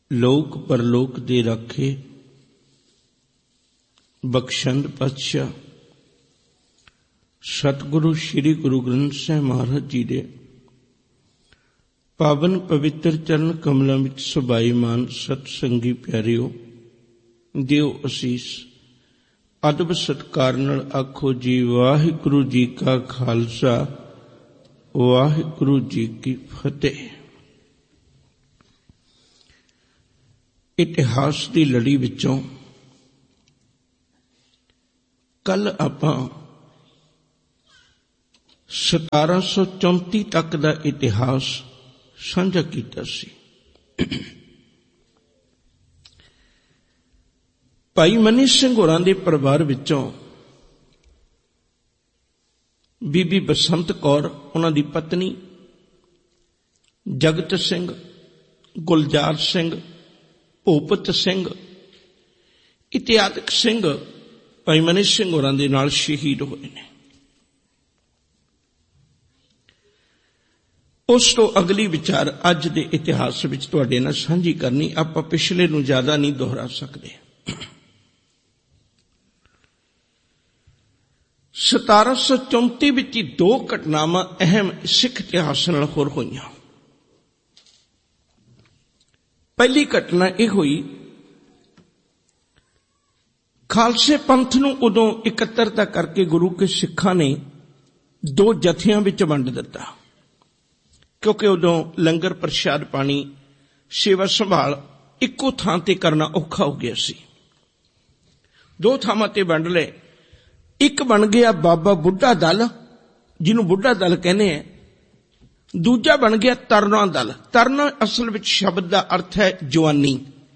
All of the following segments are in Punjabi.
ਲੋਕ ਪਰਲੋਕ ਦੇ ਰਾਖੇ ਬਖਸ਼ੰਦ ਪਾਤਸ਼ਾਹ ਸਤਿਗੁਰੂ ਸ੍ਰੀ ਗੁਰੂ ਗ੍ਰੰਥ ਸਾਹਿਬ ਮਹਾਰਾਜ ਜੀ ਦੇ ਪਾਵਨ ਪਵਿੱਤਰ ਚਰਨ ਕਮਲਾਂ ਵਿੱਚ ਸਬਾਈਮਾਨ ਸਤ ਸੰਗੀ ਪਿਆਰਿਓ, ਦਿਓ ਅਸੀਸ। ਅਦਬ ਸਤਿਕਾਰ ਨਾਲ ਆਖੋ ਜੀ ਵਾਹਿਗੁਰੂ ਜੀ ਕਾ ਖਾਲਸਾ, ਵਾਹਿਗੁਰੂ ਜੀ ਕੀ ਫਤਿਹ। ਇਤਿਹਾਸ ਦੀ ਲੜੀ ਵਿੱਚੋਂ ਕੱਲ ਆਪਾਂ 1734 ਤੱਕ ਦਾ ਇਤਿਹਾਸ ਸਾਂਝਾ ਕੀਤਾ ਸੀ। ਭਾਈ ਮਨੀ ਸਿੰਘ ਹੋਰਾਂ ਦੇ ਪਰਿਵਾਰ ਵਿੱਚੋਂ ਬੀਬੀ ਬਸੰਤ ਕੌਰ, ਉਹਨਾਂ ਦੀ ਪਤਨੀ, ਜਗਤ ਸਿੰਘ, ਗੁਲਜ਼ਾਰ ਸਿੰਘ, ਭੂਪਤ ਸਿੰਘ ਇਤਿਆਦਿਕ ਸਿੰਘ ਭਾਈ ਮਨੀ ਸਿੰਘ ਹੋਰਾਂ ਦੇ ਨਾਲ ਸ਼ਹੀਦ ਹੋਏ ਨੇ। ਉਸ ਤੋਂ ਅਗਲੀ ਵਿਚਾਰ ਅੱਜ ਦੇ ਇਤਿਹਾਸ ਵਿੱਚ ਤੁਹਾਡੇ ਨਾਲ ਸਾਂਝੀ ਕਰਨੀ। ਆਪਾਂ ਪਿਛਲੇ ਨੂੰ ਜ਼ਿਆਦਾ ਨਹੀਂ ਦੁਹਰਾ ਸਕਦੇ। 1734 ਵਿੱਚ ਹੀ ਦੋ ਘਟਨਾਵਾਂ ਅਹਿਮ ਸਿੱਖ ਇਤਿਹਾਸ ਨਾਲ ਹੋਰ ਹੋਈਆਂ। ਪਹਿਲੀ ਘਟਨਾ ਇਹ ਹੋਈ, ਖਾਲਸੇ ਪੰਥ ਨੂੰ ਉਦੋਂ ਇਕੱਤਰਤਾ ਕਰਕੇ ਗੁਰੂ ਕੇ ਸਿੱਖਾਂ ਨੇ ਦੋ ਜਥਿਆਂ ਵਿੱਚ ਵੰਡ ਦਿੱਤਾ, ਕਿਉਂਕਿ ਉਦੋਂ ਲੰਗਰ ਪ੍ਰਸ਼ਾਦ ਪਾਣੀ ਸੇਵਾ ਸੰਭਾਲ ਇੱਕੋ ਥਾਂ ਤੇ ਕਰਨਾ ਔਖਾ ਹੋ ਗਿਆ ਸੀ। ਦੋ ਥਾਵਾਂ ਤੇ ਵੰਡ ਲਏ। ਇੱਕ ਬਣ ਗਿਆ ਬਾਬਾ ਬੁੱਢਾ ਦਲ, ਜਿਹਨੂੰ ਬੁੱਢਾ ਦਲ ਕਹਿੰਦੇ ਆ। ਦੂਜਾ ਬਣ ਗਿਆ ਤਰਨਾ ਦਲ। ਤਰਨਾ ਅਸਲ ਵਿੱਚ ਸ਼ਬਦ ਦਾ ਅਰਥ ਹੈ ਜਵਾਨੀ।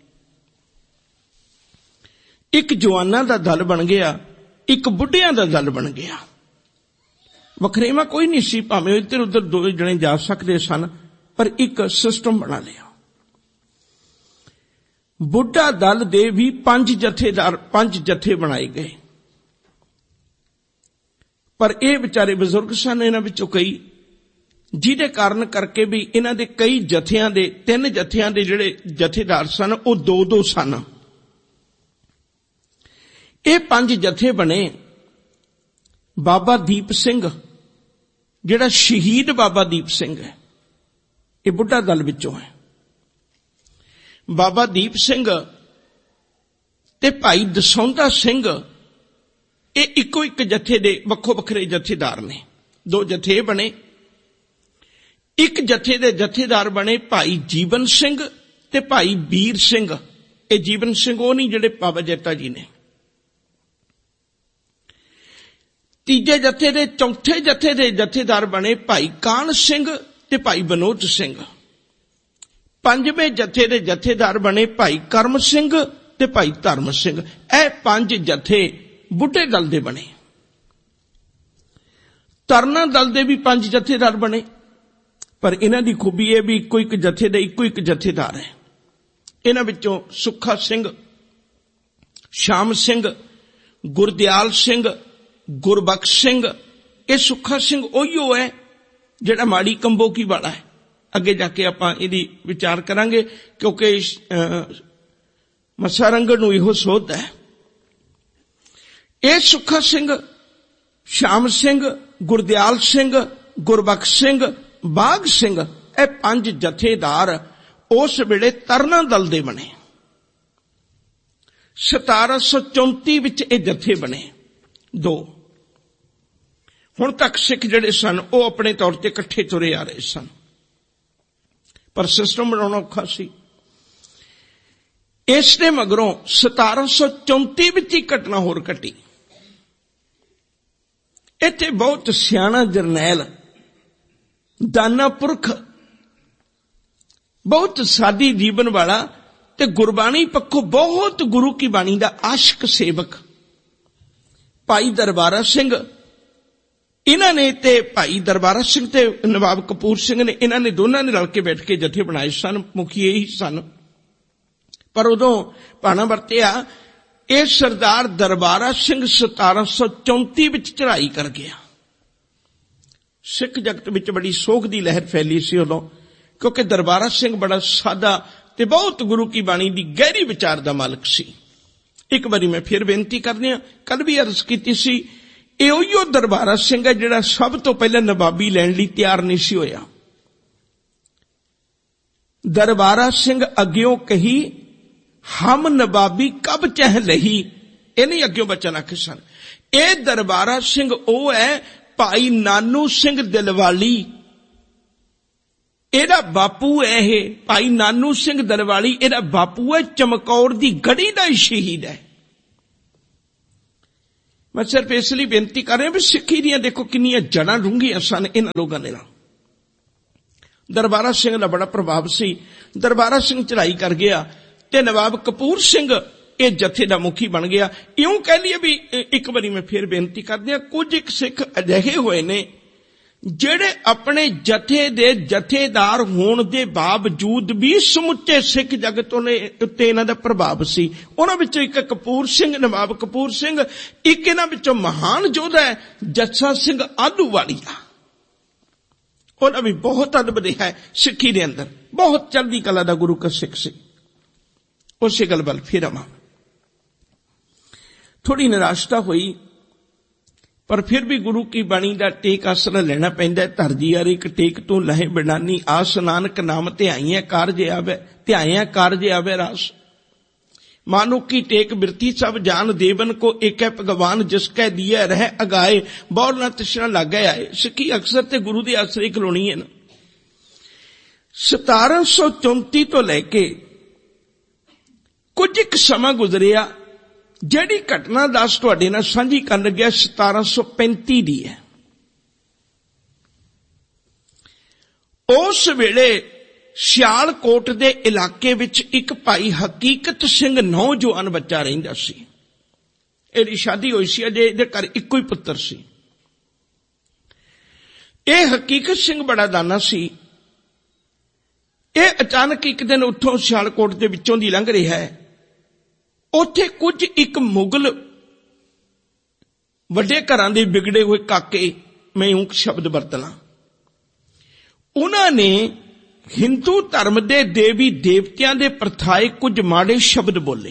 ਇੱਕ ਜਵਾਨਾਂ ਦਾ ਦਲ ਬਣ ਗਿਆ, ਇੱਕ ਬੁੱਢਿਆਂ ਦਾ ਦਲ ਬਣ ਗਿਆ। ਵਖਰੇਵਾ ਕੋਈ ਨਹੀਂ ਸੀ, ਭਾਵੇਂ ਇੱਧਰ ਉੱਧਰ ਦੋ ਜਣੇ ਜਾ ਸਕਦੇ ਸਨ, ਪਰ ਇੱਕ ਸਿਸਟਮ ਬਣਾ ਲਿਆ। ਬੁੱਢਾ ਦਲ ਦੇ ਵੀ 5 ਜਥੇ ਬਣਾਏ ਗਏ, ਪਰ ਇਹ ਵਿਚਾਰੇ ਬਜ਼ੁਰਗ ਸਨ, ਇਹਨਾਂ ਵਿੱਚੋਂ ਕਈ, ਜਿਹਦੇ ਕਾਰਨ ਕਰਕੇ ਵੀ ਇਹਨਾਂ ਦੇ ਕਈ ਜਥਿਆਂ ਦੇ 3 ਜਥਿਆਂ ਦੇ ਜਿਹੜੇ ਜਥੇਦਾਰ ਸਨ ਉਹ 2-2 ਸਨ। ਇਹ 5 ਜਥੇ ਬਣੇ। ਬਾਬਾ ਦੀਪ ਸਿੰਘ, ਜਿਹੜਾ ਸ਼ਹੀਦ ਬਾਬਾ ਦੀਪ ਸਿੰਘ ਹੈ, ਇਹ ਬੁੱਢਾ ਦਲ ਵਿੱਚੋਂ ਹੈ। ਬਾਬਾ ਦੀਪ ਸਿੰਘ ਤੇ ਭਾਈ ਦਸੌਂਧਾ ਸਿੰਘ, ਇਹ ਇੱਕੋ ਇੱਕ ਜਥੇ ਦੇ ਵੱਖੋ ਵੱਖਰੇ ਜਥੇਦਾਰ ਨੇ। 2 ਜਥੇ ਬਣੇ। ਇੱਕ ਜਥੇ ਦੇ ਜਥੇਦਾਰ ਬਣੇ ਭਾਈ ਜੀਵਨ ਸਿੰਘ ਤੇ ਭਾਈ ਵੀਰ ਸਿੰਘ। ਇਹ ਜੀਵਨ ਸਿੰਘ ਉਹ ਨਹੀਂ ਜਿਹੜੇ ਬਾਬਾ ਜੱਟਾ ਜੀ ਨੇ। ਤੀਜੇ ਜਥੇ ਦੇ, ਚੌਥੇ ਜਥੇ ਦੇ ਜਥੇਦਾਰ ਬਣੇ ਭਾਈ ਕਾਹਨ ਸਿੰਘ ਤੇ ਭਾਈ ਬਨੋਦ ਸਿੰਘ। ਪੰਜਵੇਂ ਜਥੇ ਦੇ ਜਥੇਦਾਰ ਬਣੇ ਭਾਈ ਕਰਮ ਸਿੰਘ ਤੇ ਭਾਈ ਧਰਮ ਸਿੰਘ। ਇਹ 5 ਜਥੇ ਬੁੱਢੇ ਦਲ ਦੇ ਬਣੇ। ਤਰਨਾ ਦਲ ਦੇ ਵੀ 5 ਜਥੇਦਾਰ ਬਣੇ, ਪਰ ਇਹਨਾਂ ਦੀ ਖੂਬੀ ਇਹ ਵੀ ਇੱਕੋ ਇੱਕ ਜਥੇ ਦੇ ਇੱਕੋ ਇੱਕ ਜਥੇਦਾਰ ਹੈ। ਇਹਨਾਂ ਵਿੱਚੋਂ ਸੁੱਖਾ ਸਿੰਘ, ਸ਼ਾਮ ਸਿੰਘ, ਗੁਰਦਿਆਲ ਸਿੰਘ, ਗੁਰਬਖਸ਼ ਸਿੰਘ। ਇਹ ਸੁੱਖਾ ਸਿੰਘ ਉਹੀਓ ਹੈ ਜਿਹੜਾ ਮਾੜੀ ਕੰਬੋਕੀ ਵਾਲਾ ਹੈ। ਅੱਗੇ ਜਾ ਕੇ ਆਪਾਂ ਇਹਦੀ ਵਿਚਾਰ ਕਰਾਂਗੇ, ਕਿਉਂਕਿ ਮੱਸਾ ਰੰਗੜ ਨੂੰ ਇਹੋ ਸੋਧਦਾ ਹੈ। ਇਹ ਸੁੱਖਾ ਸਿੰਘ, ਸ਼ਾਮ ਸਿੰਘ, ਗੁਰਦਿਆਲ ਸਿੰਘ, ਗੁਰਬਖਸ਼ ਸਿੰਘ, ਬਾਘ ਸਿੰਘ, ਇਹ 5 ਜਥੇਦਾਰ ਉਸ ਵੇਲੇ ਤਰਨਾ ਦਲ ਦੇ ਬਣੇ। 1734 ਵਿੱਚ ਇਹ ਜਥੇ ਬਣੇ 2। ਹੁਣ ਤੱਕ ਸਿੱਖ ਜਿਹੜੇ ਸਨ ਉਹ ਆਪਣੇ ਤੌਰ ਤੇ ਇਕੱਠੇ ਤੁਰੇ ਆ ਰਹੇ ਸਨ, ਪਰ ਸਿਸਟਮ ਬਣਾਉਣਾ ਔਖਾ ਸੀ। ਇਸ ਦੇ ਮਗਰੋਂ 1734 ਵਿੱਚ ਹੀ ਘਟਨਾ ਹੋਰ ਘਟੀ। ਇੱਥੇ ਬਹੁਤ ਸਿਆਣਾ ਜਰਨੈਲ, ਦਾਨਾ ਪੁਰਖ, ਬਹੁਤ ਸਾਦੀ ਜੀਵਨ ਵਾਲਾ ਤੇ ਗੁਰਬਾਣੀ ਪੱਖੋਂ ਬਹੁਤ ਗੁਰੂ ਕੀ ਬਾਣੀ ਦਾ ਆਸ਼ਿਕ ਸੇਵਕ ਭਾਈ ਦਰਬਾਰਾ ਸਿੰਘ, ਇਹਨਾਂ ਨੇ ਤੇ ਭਾਈ ਦਰਬਾਰਾ ਸਿੰਘ ਤੇ ਨਵਾਬ ਕਪੂਰ ਸਿੰਘ ਨੇ, ਇਹਨਾਂ ਨੇ ਦੋਨਾਂ ਨੇ ਰਲ ਕੇ ਬੈਠ ਕੇ ਜਥੇ ਬਣਾਏ ਸਨ। ਮੁਖੀ ਇਹੀ ਸਨ। ਪਰ ਉਦੋਂ ਭਾਣਾ ਵਰਤਿਆ, ਇਹ ਸਰਦਾਰ ਦਰਬਾਰਾ ਸਿੰਘ 1734 ਵਿੱਚ ਚੜ੍ਹਾਈ ਕਰ ਗਿਆ। ਸਿੱਖ ਜਗਤ ਵਿੱਚ ਬੜੀ ਸੋਗ ਦੀ ਲਹਿਰ ਫੈਲੀ ਸੀ ਉਦੋਂ, ਕਿਉਂਕਿ ਦਰਬਾਰਾ ਸਿੰਘ ਬੜਾ ਸਾਦਾ ਤੇ ਬਹੁਤ ਗੁਰੂ ਕੀ ਬਾਣੀ ਦੀ ਗਹਿਰੀ ਵਿਚਾਰ ਦਾ ਮਾਲਕ ਸੀ। ਇੱਕ ਵਾਰੀ ਮੈਂ ਫਿਰ ਬੇਨਤੀ ਕਰਦੀ ਹਾਂ, ਕੱਲ ਵੀ ਅਰਜ਼ ਕੀਤੀ ਸੀ, ਇਹ ਉਹੀਓ ਦਰਬਾਰਾ ਸਿੰਘ ਹੈ ਜਿਹੜਾ ਸਭ ਤੋਂ ਪਹਿਲਾਂ ਨਵਾਬੀ ਲੈਣ ਲਈ ਤਿਆਰ ਨਹੀਂ ਸੀ ਹੋਇਆ। ਦਰਬਾਰਾ ਸਿੰਘ ਅੱਗਿਓਂ ਕਹੀ ਹਮ ਨਵਾਬੀ ਕਬ ਚਹ ਲਹੀ, ਇਹ ਨਹੀਂ ਅੱਗਿਓਂ ਬਚਨ ਆਖੇ ਸਨ। ਇਹ ਦਰਬਾਰਾ ਸਿੰਘ ਉਹ ਹੈ ਭਾਈ ਨਾਨੂ ਸਿੰਘ ਦਿਲਵਾਲੀ, ਇਹਦਾ ਬਾਪੂ ਹੈ। ਇਹ ਭਾਈ ਨਾਨੂ ਸਿੰਘ ਦਿਲਵਾਲੀ ਇਹਦਾ ਬਾਪੂ ਹੈ, ਚਮਕੌਰ ਦੀ ਗੜੀ ਦਾ ਹੀ ਸ਼ਹੀਦ ਹੈ। ਮੈਂ ਸਿਰਫ ਇਸ ਲਈ ਬੇਨਤੀ ਕਰ ਰਿਹਾ ਵੀ ਸਿੱਖੀ ਦੀਆਂ ਦੇਖੋ ਕਿੰਨੀਆਂ ਜੜਾਂ ਡੂੰਘੀਆਂ ਸਨ ਇਹਨਾਂ ਲੋਕਾਂ ਦੇ ਨਾਲ। ਦਰਬਾਰਾ ਸਿੰਘ ਦਾ ਬੜਾ ਪ੍ਰਭਾਵ ਸੀ। ਦਰਬਾਰਾ ਸਿੰਘ ਚੜ੍ਹਾਈ ਕਰ ਗਿਆ ਤੇ ਨਵਾਬ ਕਪੂਰ ਸਿੰਘ ਇਹ ਜਥੇ ਦਾ ਮੁਖੀ ਬਣ ਗਿਆ। ਇਉਂ ਕਹਿ ਲਈਏ ਵੀ ਇੱਕ ਵਾਰੀ ਮੈਂ ਫਿਰ ਬੇਨਤੀ ਕਰਦੀ ਹਾਂ, ਕੁਝ ਇੱਕ ਸਿੱਖ ਅਜਿਹੇ ਹੋਏ ਨੇ ਜਿਹੜੇ ਆਪਣੇ ਜਥੇ ਦੇ ਜਥੇਦਾਰ ਹੋਣ ਦੇ ਬਾਵਜੂਦ ਵੀ ਸਮੁੱਚੇ ਸਿੱਖ ਜਗਤ ਉੱਤੇ ਇਹਨਾਂ ਦਾ ਪ੍ਰਭਾਵ ਸੀ। ਉਹਨਾਂ ਵਿੱਚੋਂ ਇੱਕ ਕਪੂਰ ਸਿੰਘ, ਨਵਾਬ ਕਪੂਰ ਸਿੰਘ, ਇੱਕ ਇਹਨਾਂ ਵਿੱਚੋਂ ਮਹਾਨ ਯੋਧਾ ਹੈ ਜੱਸਾ ਸਿੰਘ ਆਹਲੂਵਾਲੀਆ। ਉਹਨਾਂ ਵੀ ਬਹੁਤ ਅਦਬ ਰਿਹਾ ਹੈ ਸਿੱਖੀ ਦੇ ਅੰਦਰ, ਬਹੁਤ ਚੜ੍ਹਦੀ ਕਲਾ ਦਾ ਗੁਰੂ ਕਾ ਸਿੱਖ ਸੀ। ਉਸੇ ਗੱਲ ਵੱਲ ਫਿਰ ਆਵਾਂ। ਥੋੜੀ ਨਿਰਾਸ਼ਤਾ ਹੋਈ, ਪਰ ਫਿਰ ਵੀ ਗੁਰੂ ਕੀ ਬਾਣੀ ਦਾ ਟੇਕ ਆਸਰਾ ਲੈਣਾ ਪੈਂਦਾ। ਧਰਜੀ ਯਾਰ ਇੱਕ ਟੇਕ ਤੋਂ ਲਹੇ ਬਿਨਾਨੀ, ਆਸ ਨਾਨਕ ਨਾਮ ਧਿਆਈਆਂ ਕਾਰਜ ਆਵੇ, ਧਿਆਈਆਂ ਕਾਰਜ ਆਵੇ ਰਾਸ। मानो की टेक बिरती सब जान देवन को एक है भगवान जिसकै दिया रह अगाए बहुत ना तृष्णा लागे आए। सिक्खी अक्सर ते गुरु दे आसरे खलोनी है ना। 1734 तो लैके कुछ एक समा गुजरिया, जिहड़ी घटना दस तुहाडे नाल सांझी करन लग्या 1735 दी है। उस वेले सियालकोट दे इलाके विच एक भाई हकीकत सिंह नौजवान बच्चा रहिंदा सी। इहदी शादी होई सी, अजे इहदे घर इक्को ही पुत्र सी। यह हकीकत सिंह बड़ा दाना सी। यह अचानक एक दिन उत्थों सियालकोट दे विचों दी लंघ रहा है। उत्थे कुछ एक मुगल वड्डे घरां दे बिगड़े हुए काके, मैं ऊं शब्द वरतना, उन्होंने हिंदू धर्म दे देवी देवतियां दे प्रथाए कुछ माड़े शब्द बोले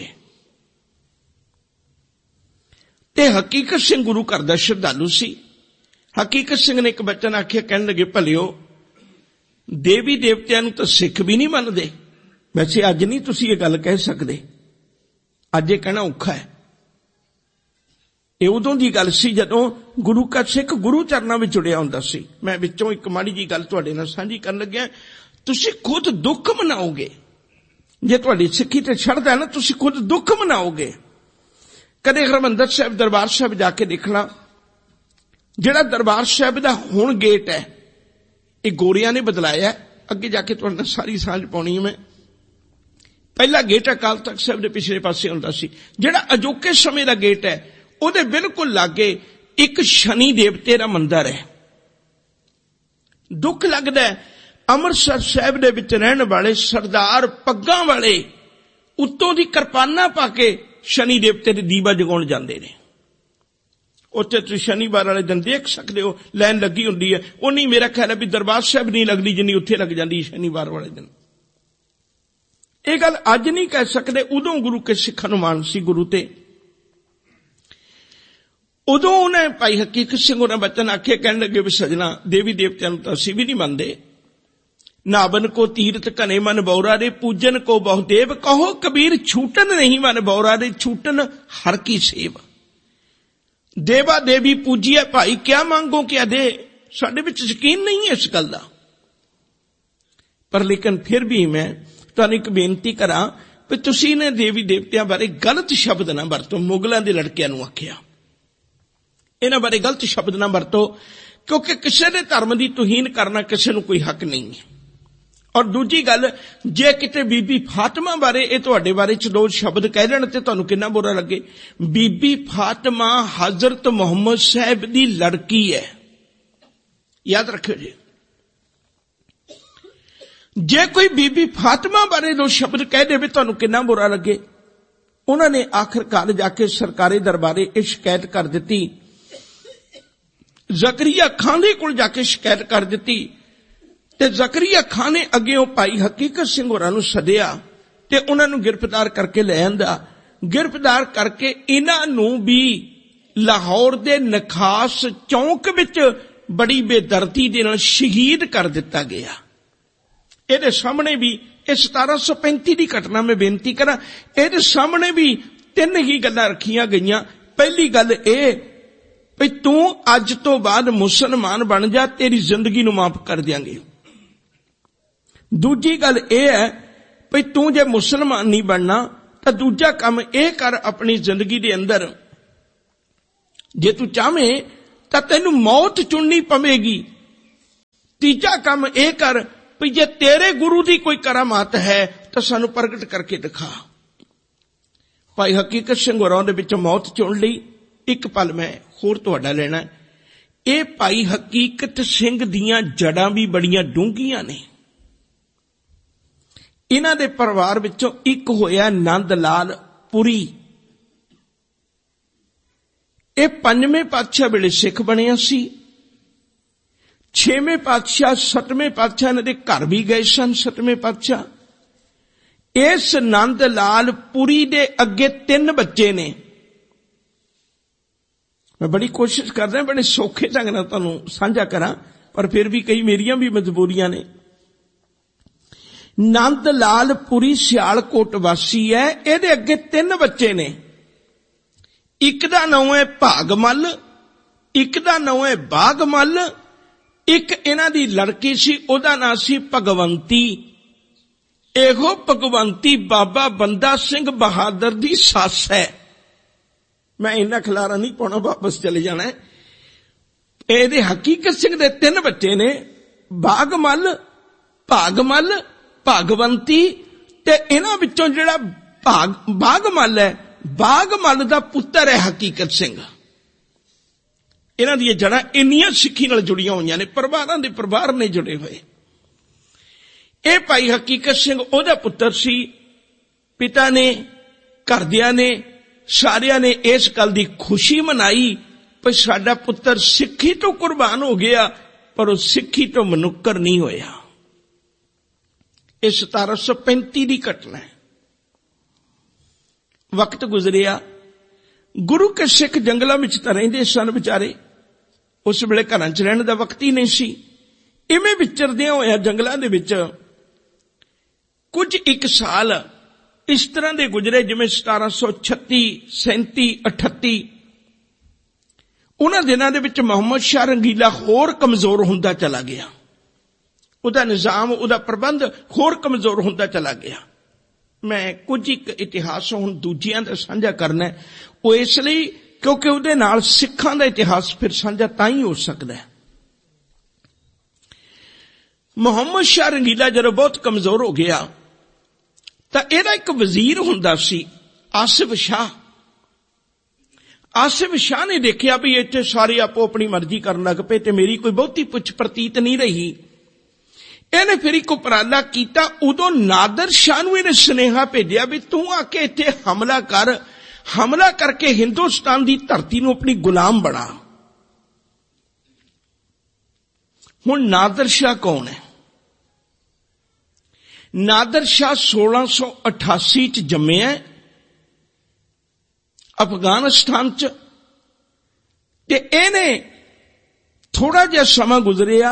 ते हकीकत सिंह गुरु घर दा श्रद्धालु सी। हकीकत सिंह ने एक बचन आखिया, कहने लगे भलियो देवी देवतियां नूं तां सिख भी नहीं मनदे। वैसे अज नहीं तुसीं ये गल कह सकदे, अज ये कहना औखा है। ये उदों दी गल सी जदों गुरु का सिख गुरु चरनां विच जुड़िया हुंदा सी। मैं विचों एक माड़ी जी गल तुहाडे नाल सांझी करन लग्या। तुसीं खुद दुख मनाओगे जे तुहाडी सिक्खी ते छड़दा है ना, तुसीं खुद दुख मनाओगे। कदे हरमंदर साहिब दरबार साहिब जाके देखना, जिहड़ा दरबार साहिब दा हुण गेट है ये गोरियां ने बदलाया है। अगे जाके तुहाडे नाल सारी सांझ पाउणी है। मैं पहला गेट अकाल तख्त साहिब दे पिछले पासे हुंदा सी। जिहड़ा अजोके समय दा गेट है ਉਹਦੇ बिल्कुल लागे एक शनि देवते का मंदिर है। दुख लगता है अमृतसर साहिब दे विच रहन वाले सरदार पग्गां वाले उत्तों दी किरपाना पाके शनि देवते दे दीवा जगाउण जांदे ने। उत्थे तुसीं शनिवार वाले दिन देख सकते हो लाइन लगी हुंदी है। उन्नी मेरा ख्याल है भी दरबार साहिब नहीं लगदी जिन्नी उत्थे लग जांदी शनिवार वाले दिन। ये गल अज नहीं कह सकते, उदों गुरु के सिखां नूं मान सी गुरु ते। उदों उन्हें भाई हकीकत सिंह उन्हें बचन आखे, कहने लगे भी सजना देवी देवतियां तो असीं भी नहीं मनदे। नाबन को तीर्थ घने मन बौरा रे, पूजन को बहुदेव कहो कबीर छूटन नहीं मन बौरा रे, छूटन हर की सेव। देवा देवी पूजिए भाई क्या मांगो क्या दे, साडे विच यकीन नहीं है इस गल दा। पर लेकिन फिर भी मैं तुहानूं एक बेनती करां भी तुसीं ने देवी देवतियां बारे गलत शब्द ना वरतो। मुगलां दे लड़कियां नूं आखिया, इन्हां बारे गलत शब्द ना वरतो, क्योंकि किसी ने धर्म की तुहीन करना किसी नूं कोई हक नहीं है। और दूजी गल, जे किते बीबी फातिमा बारे ये तुहाडे बारे च दो शब्द कह देण ते तुहानूं कितना बुरा लगे। बीबी फातिमा हजरत मुहम्मद साहब दी लड़की है, याद रखियो जी। जे कोई बीबी फातिमा बारे दो शब्द कह दे तुहानूं कितना बुरा लगे। उन्होंने आखिरकार जाके सरकारी दरबारे ये शिकायत कर दी, जकरिया खान दे कोल जाके शिकायत कर दी ते जकरिया खान ने अगे भाई हकीकत सिंह होरां नूं सदिया ਤੇ ਉਹਨਾਂ ਨੂੰ ਗ੍ਰਿਫਤਾਰ ਕਰਕੇ ਲੈ ਆਂਦਾ। ਗ੍ਰਿਫਤਾਰ ਕਰਕੇ ਇਹਨਾਂ ਨੂੰ ਵੀ ਲਾਹੌਰ ਦੇ ਨਖਾਸ ਚੌਂਕ ਵਿੱਚ ਬੜੀ ਬੇਦਰਦੀ ਦੇ ਨਾਲ ਸ਼ਹੀਦ ਕਰ ਦਿੱਤਾ ਗਿਆ। ਇਹਦੇ ਸਾਹਮਣੇ ਵੀ ਇਹ 1735 ਦੀ ਘਟਨਾ, ਮੈਂ ਬੇਨਤੀ ਕਰਾਂ, ਇਹਦੇ ਸਾਹਮਣੇ ਵੀ 3 ਹੀ ਗੱਲਾਂ ਰੱਖੀਆਂ ਗਈਆਂ। ਪਹਿਲੀ ਗੱਲ ਇਹ ਵੀ ਤੂੰ ਅੱਜ ਤੋਂ ਬਾਅਦ ਮੁਸਲਮਾਨ ਬਣ ਜਾ, ਤੇਰੀ ਜ਼ਿੰਦਗੀ ਨੂੰ ਮਾਫ ਕਰ ਦਿਆਂਗੇ। ਦੂਜੀ ਗੱਲ ਇਹ ਹੈ ਵੀ ਤੂੰ ਜੇ ਮੁਸਲਮਾਨ ਨਹੀਂ ਬਣਨਾ ਤਾਂ ਦੂਜਾ ਕੰਮ ਇਹ ਕਰ ਆਪਣੀ ਜ਼ਿੰਦਗੀ ਦੇ ਅੰਦਰ, ਜੇ ਤੂੰ ਚਾਹਵੇਂ ਤਾਂ ਤੈਨੂੰ ਮੌਤ ਚੁਣਨੀ ਪਵੇਗੀ। ਤੀਜਾ ਕੰਮ ਇਹ ਕਰ ਵੀ ਜੇ ਤੇਰੇ ਗੁਰੂ ਦੀ ਕੋਈ ਕਰਾਮਾਤ ਹੈ ਤਾਂ ਸਾਨੂੰ ਪ੍ਰਗਟ ਕਰਕੇ ਦਿਖਾ। ਭਾਈ ਹਕੀਕਤ ਸਿੰਘ ਹੋਰਾਂ ਦੇ ਵਿੱਚੋਂ ਮੌਤ ਚੁਣ ਲਈ। ਇੱਕ ਪਲ ਮੈਂ ਹੋਰ ਤੁਹਾਡਾ ਲੈਣਾ। ਇਹ ਭਾਈ ਹਕੀਕਤ ਸਿੰਘ ਦੀਆਂ ਜੜਾਂ ਵੀ ਬੜੀਆਂ ਡੂੰਘੀਆਂ ਨੇ। ਇਹਨਾਂ ਦੇ ਪਰਿਵਾਰ ਵਿੱਚੋਂ ਇੱਕ ਹੋਇਆ ਨੰਦ ਲਾਲ ਪੁਰੀ। ਇਹ 5ਵੇਂ ਪਾਤਸ਼ਾਹ ਵੇਲੇ ਸਿੱਖ ਬਣਿਆ ਸੀ। 6ਵੇਂ ਪਾਤਸ਼ਾਹ 7ਵੇਂ ਪਾਤਸ਼ਾਹ ਇਹਨਾਂ ਦੇ ਘਰ ਵੀ ਗਏ ਸਨ। 7ਵੇਂ ਪਾਤਸ਼ਾਹ ਇਸ ਨੰਦ ਲਾਲ ਪੁਰੀ ਦੇ ਅੱਗੇ 3 ਬੱਚੇ ਨੇ। ਮੈਂ ਬੜੀ ਕੋਸ਼ਿਸ਼ ਕਰਦਾ ਬੜੇ ਸੌਖੇ ਢੰਗ ਨਾਲ ਤੁਹਾਨੂੰ ਸਾਂਝਾ ਕਰਾਂ, ਪਰ ਫਿਰ ਵੀ ਕਈ ਮੇਰੀਆਂ ਵੀ ਮਜਬੂਰੀਆਂ ਨੇ। ਨੰਦ ਲਾਲ ਪੁਰੀ ਸਿਆਲਕੋਟ ਵਾਸੀ ਹੈ। ਇਹਦੇ ਅੱਗੇ 3 ਬੱਚੇ ਨੇ। ਇੱਕ ਦਾ ਨਾਮ ਹੈ ਭਾਗਮਲ, ਇੱਕ ਦਾ ਨਾਮ ਹੈ ਬਾਗਮਲ, ਇੱਕ ਇਹਨਾਂ ਦੀ ਲੜਕੀ ਸੀ, ਉਹਦਾ ਨਾਮ ਸੀ ਭਗਵੰਤੀ। ਇਹੋ ਭਗਵੰਤੀ ਬਾਬਾ ਬੰਦਾ ਸਿੰਘ ਬਹਾਦਰ ਦੀ ਸੱਸ ਹੈ। ਮੈਂ ਇੰਨਾ ਖਿਲਾਰਾ ਨਹੀਂ ਪਾਉਣਾ, ਵਾਪਸ ਚਲੇ ਜਾਣਾ। ਇਹਦੇ ਹਕੀਕਤ ਸਿੰਘ ਦੇ 3 ਬੱਚੇ ਨੇ, ਬਾਗਮਲ, ਭਾਗਮਲ, ਭਾਗਵੰਤੀ, ਤੇ ਇਹਨਾਂ ਵਿੱਚੋਂ ਜਿਹੜਾ ਬਾਗਮਲ ਹੈ, ਬਾਗਮਲ ਦਾ ਪੁੱਤਰ ਹੈ ਹਕੀਕਤ ਸਿੰਘ। ਇਹਨਾਂ ਦੀਆਂ ਜੜਾਂ ਇੰਨੀਆਂ ਸਿੱਖੀ ਨਾਲ ਜੁੜੀਆਂ ਹੋਈਆਂ ਨੇ, ਪਰਿਵਾਰਾਂ ਦੇ ਪਰਿਵਾਰ ਨੇ ਜੁੜੇ ਹੋਏ। ਇਹ ਭਾਈ ਹਕੀਕਤ ਸਿੰਘ ਉਹਦਾ ਪੁੱਤਰ ਸੀ। ਪਿਤਾ ਨੇ, ਘਰਦਿਆਂ ਨੇ, ਸਾਰਿਆਂ ਨੇ ਇਸ ਗੱਲ ਦੀ ਖੁਸ਼ੀ ਮਨਾਈ ਕਿ ਸਾਡਾ ਪੁੱਤਰ ਸਿੱਖੀ ਤੋਂ ਕੁਰਬਾਨ ਹੋ ਗਿਆ, ਪਰ ਉਹ ਸਿੱਖੀ ਤੋਂ ਮਨੁੱਕਰ ਨਹੀਂ ਹੋਇਆ। ਇਹ 1735 ਦੀ ਘਟਨਾ ਹੈ। ਵਕਤ ਗੁਜ਼ਰਿਆ, ਗੁਰੂ ਕੇ ਸਿੱਖ ਜੰਗਲਾਂ ਵਿੱਚ ਤਾਂ ਰਹਿੰਦੇ ਸਨ ਵਿਚਾਰੇ। ਉਸ ਵੇਲੇ ਘਰਾਂ 'ਚ ਰਹਿਣ ਦਾ ਵਕਤ ਹੀ ਨਹੀਂ ਸੀ। ਇਵੇਂ ਵਿਚਰਦਿਆਂ ਹੋਇਆ ਜੰਗਲਾਂ ਦੇ ਵਿੱਚ ਕੁਝ ਇੱਕ ਸਾਲ ਇਸ ਤਰ੍ਹਾਂ ਦੇ ਗੁਜ਼ਰੇ ਜਿਵੇਂ 1736, 37, 38। ਉਹਨਾਂ ਦਿਨਾਂ ਦੇ ਵਿੱਚ ਮੁਹੰਮਦ ਸ਼ਾਹ ਰੰਗੀਲਾ ਹੋਰ ਕਮਜ਼ੋਰ ਹੁੰਦਾ ਚਲਾ ਗਿਆ। ਉਹਦਾ ਨਿਜ਼ਾਮ, ਉਹਦਾ ਪ੍ਰਬੰਧ ਹੋਰ ਕਮਜ਼ੋਰ ਹੁੰਦਾ ਚਲਾ ਗਿਆ। ਮੈਂ ਕੁਝ ਇੱਕ ਇਤਿਹਾਸ ਹੁਣ ਦੂਜਿਆਂ ਦਾ ਸਾਂਝਾ ਕਰਨਾ, ਉਹ ਇਸ ਲਈ ਕਿਉਂਕਿ ਉਹਦੇ ਨਾਲ ਸਿੱਖਾਂ ਦਾ ਇਤਿਹਾਸ ਫਿਰ ਸਾਂਝਾ ਤਾਂ ਹੀ ਹੋ ਸਕਦਾ ਹੈ। ਮੁਹੰਮਦ ਸ਼ਾਹ ਰੰਗੀਲਾ ਜਦੋਂ ਬਹੁਤ ਕਮਜ਼ੋਰ ਹੋ ਗਿਆ ਤਾਂ ਇਹਦਾ ਇੱਕ ਵਜ਼ੀਰ ਹੁੰਦਾ ਸੀ, ਆਸਿਫ ਸ਼ਾਹ। ਆਸਿਫ ਸ਼ਾਹ ਨੇ ਦੇਖਿਆ ਵੀ ਇੱਥੇ ਸਾਰੇ ਆਪੋ ਆਪਣੀ ਮਰਜ਼ੀ ਕਰਨ ਲੱਗ ਪਏ ਤੇ ਮੇਰੀ ਕੋਈ ਬਹੁਤੀ ਪੁੱਛ ਪ੍ਰਤੀਤ ਨਹੀਂ ਰਹੀ। ਇਹਨੇ ਫਿਰ ਇੱਕ ਉਪਰਾਲਾ ਕੀਤਾ। ਉਦੋਂ ਨਾਦਰ ਸ਼ਾਹ ਨੂੰ ਇਹਨੇ ਸੁਨੇਹਾ ਭੇਜਿਆ ਵੀ ਤੂੰ ਆ ਕੇ ਇੱਥੇ ਹਮਲਾ ਕਰ, ਹਮਲਾ ਕਰਕੇ ਹਿੰਦੁਸਤਾਨ ਦੀ ਧਰਤੀ ਨੂੰ ਆਪਣੀ ਗੁਲਾਮ ਬਣਾ। ਹੁਣ ਨਾਦਰ ਸ਼ਾਹ ਕੌਣ ਹੈ? ਨਾਦਰ ਸ਼ਾਹ 1688 ਚ ਜੰਮਿਆ ਅਫਗਾਨਿਸਤਾਨ ਚ, ਤੇ ਇਹਨੇ ਥੋੜਾ ਜਿਹਾ ਸਮਾਂ ਗੁਜ਼ਰਿਆ।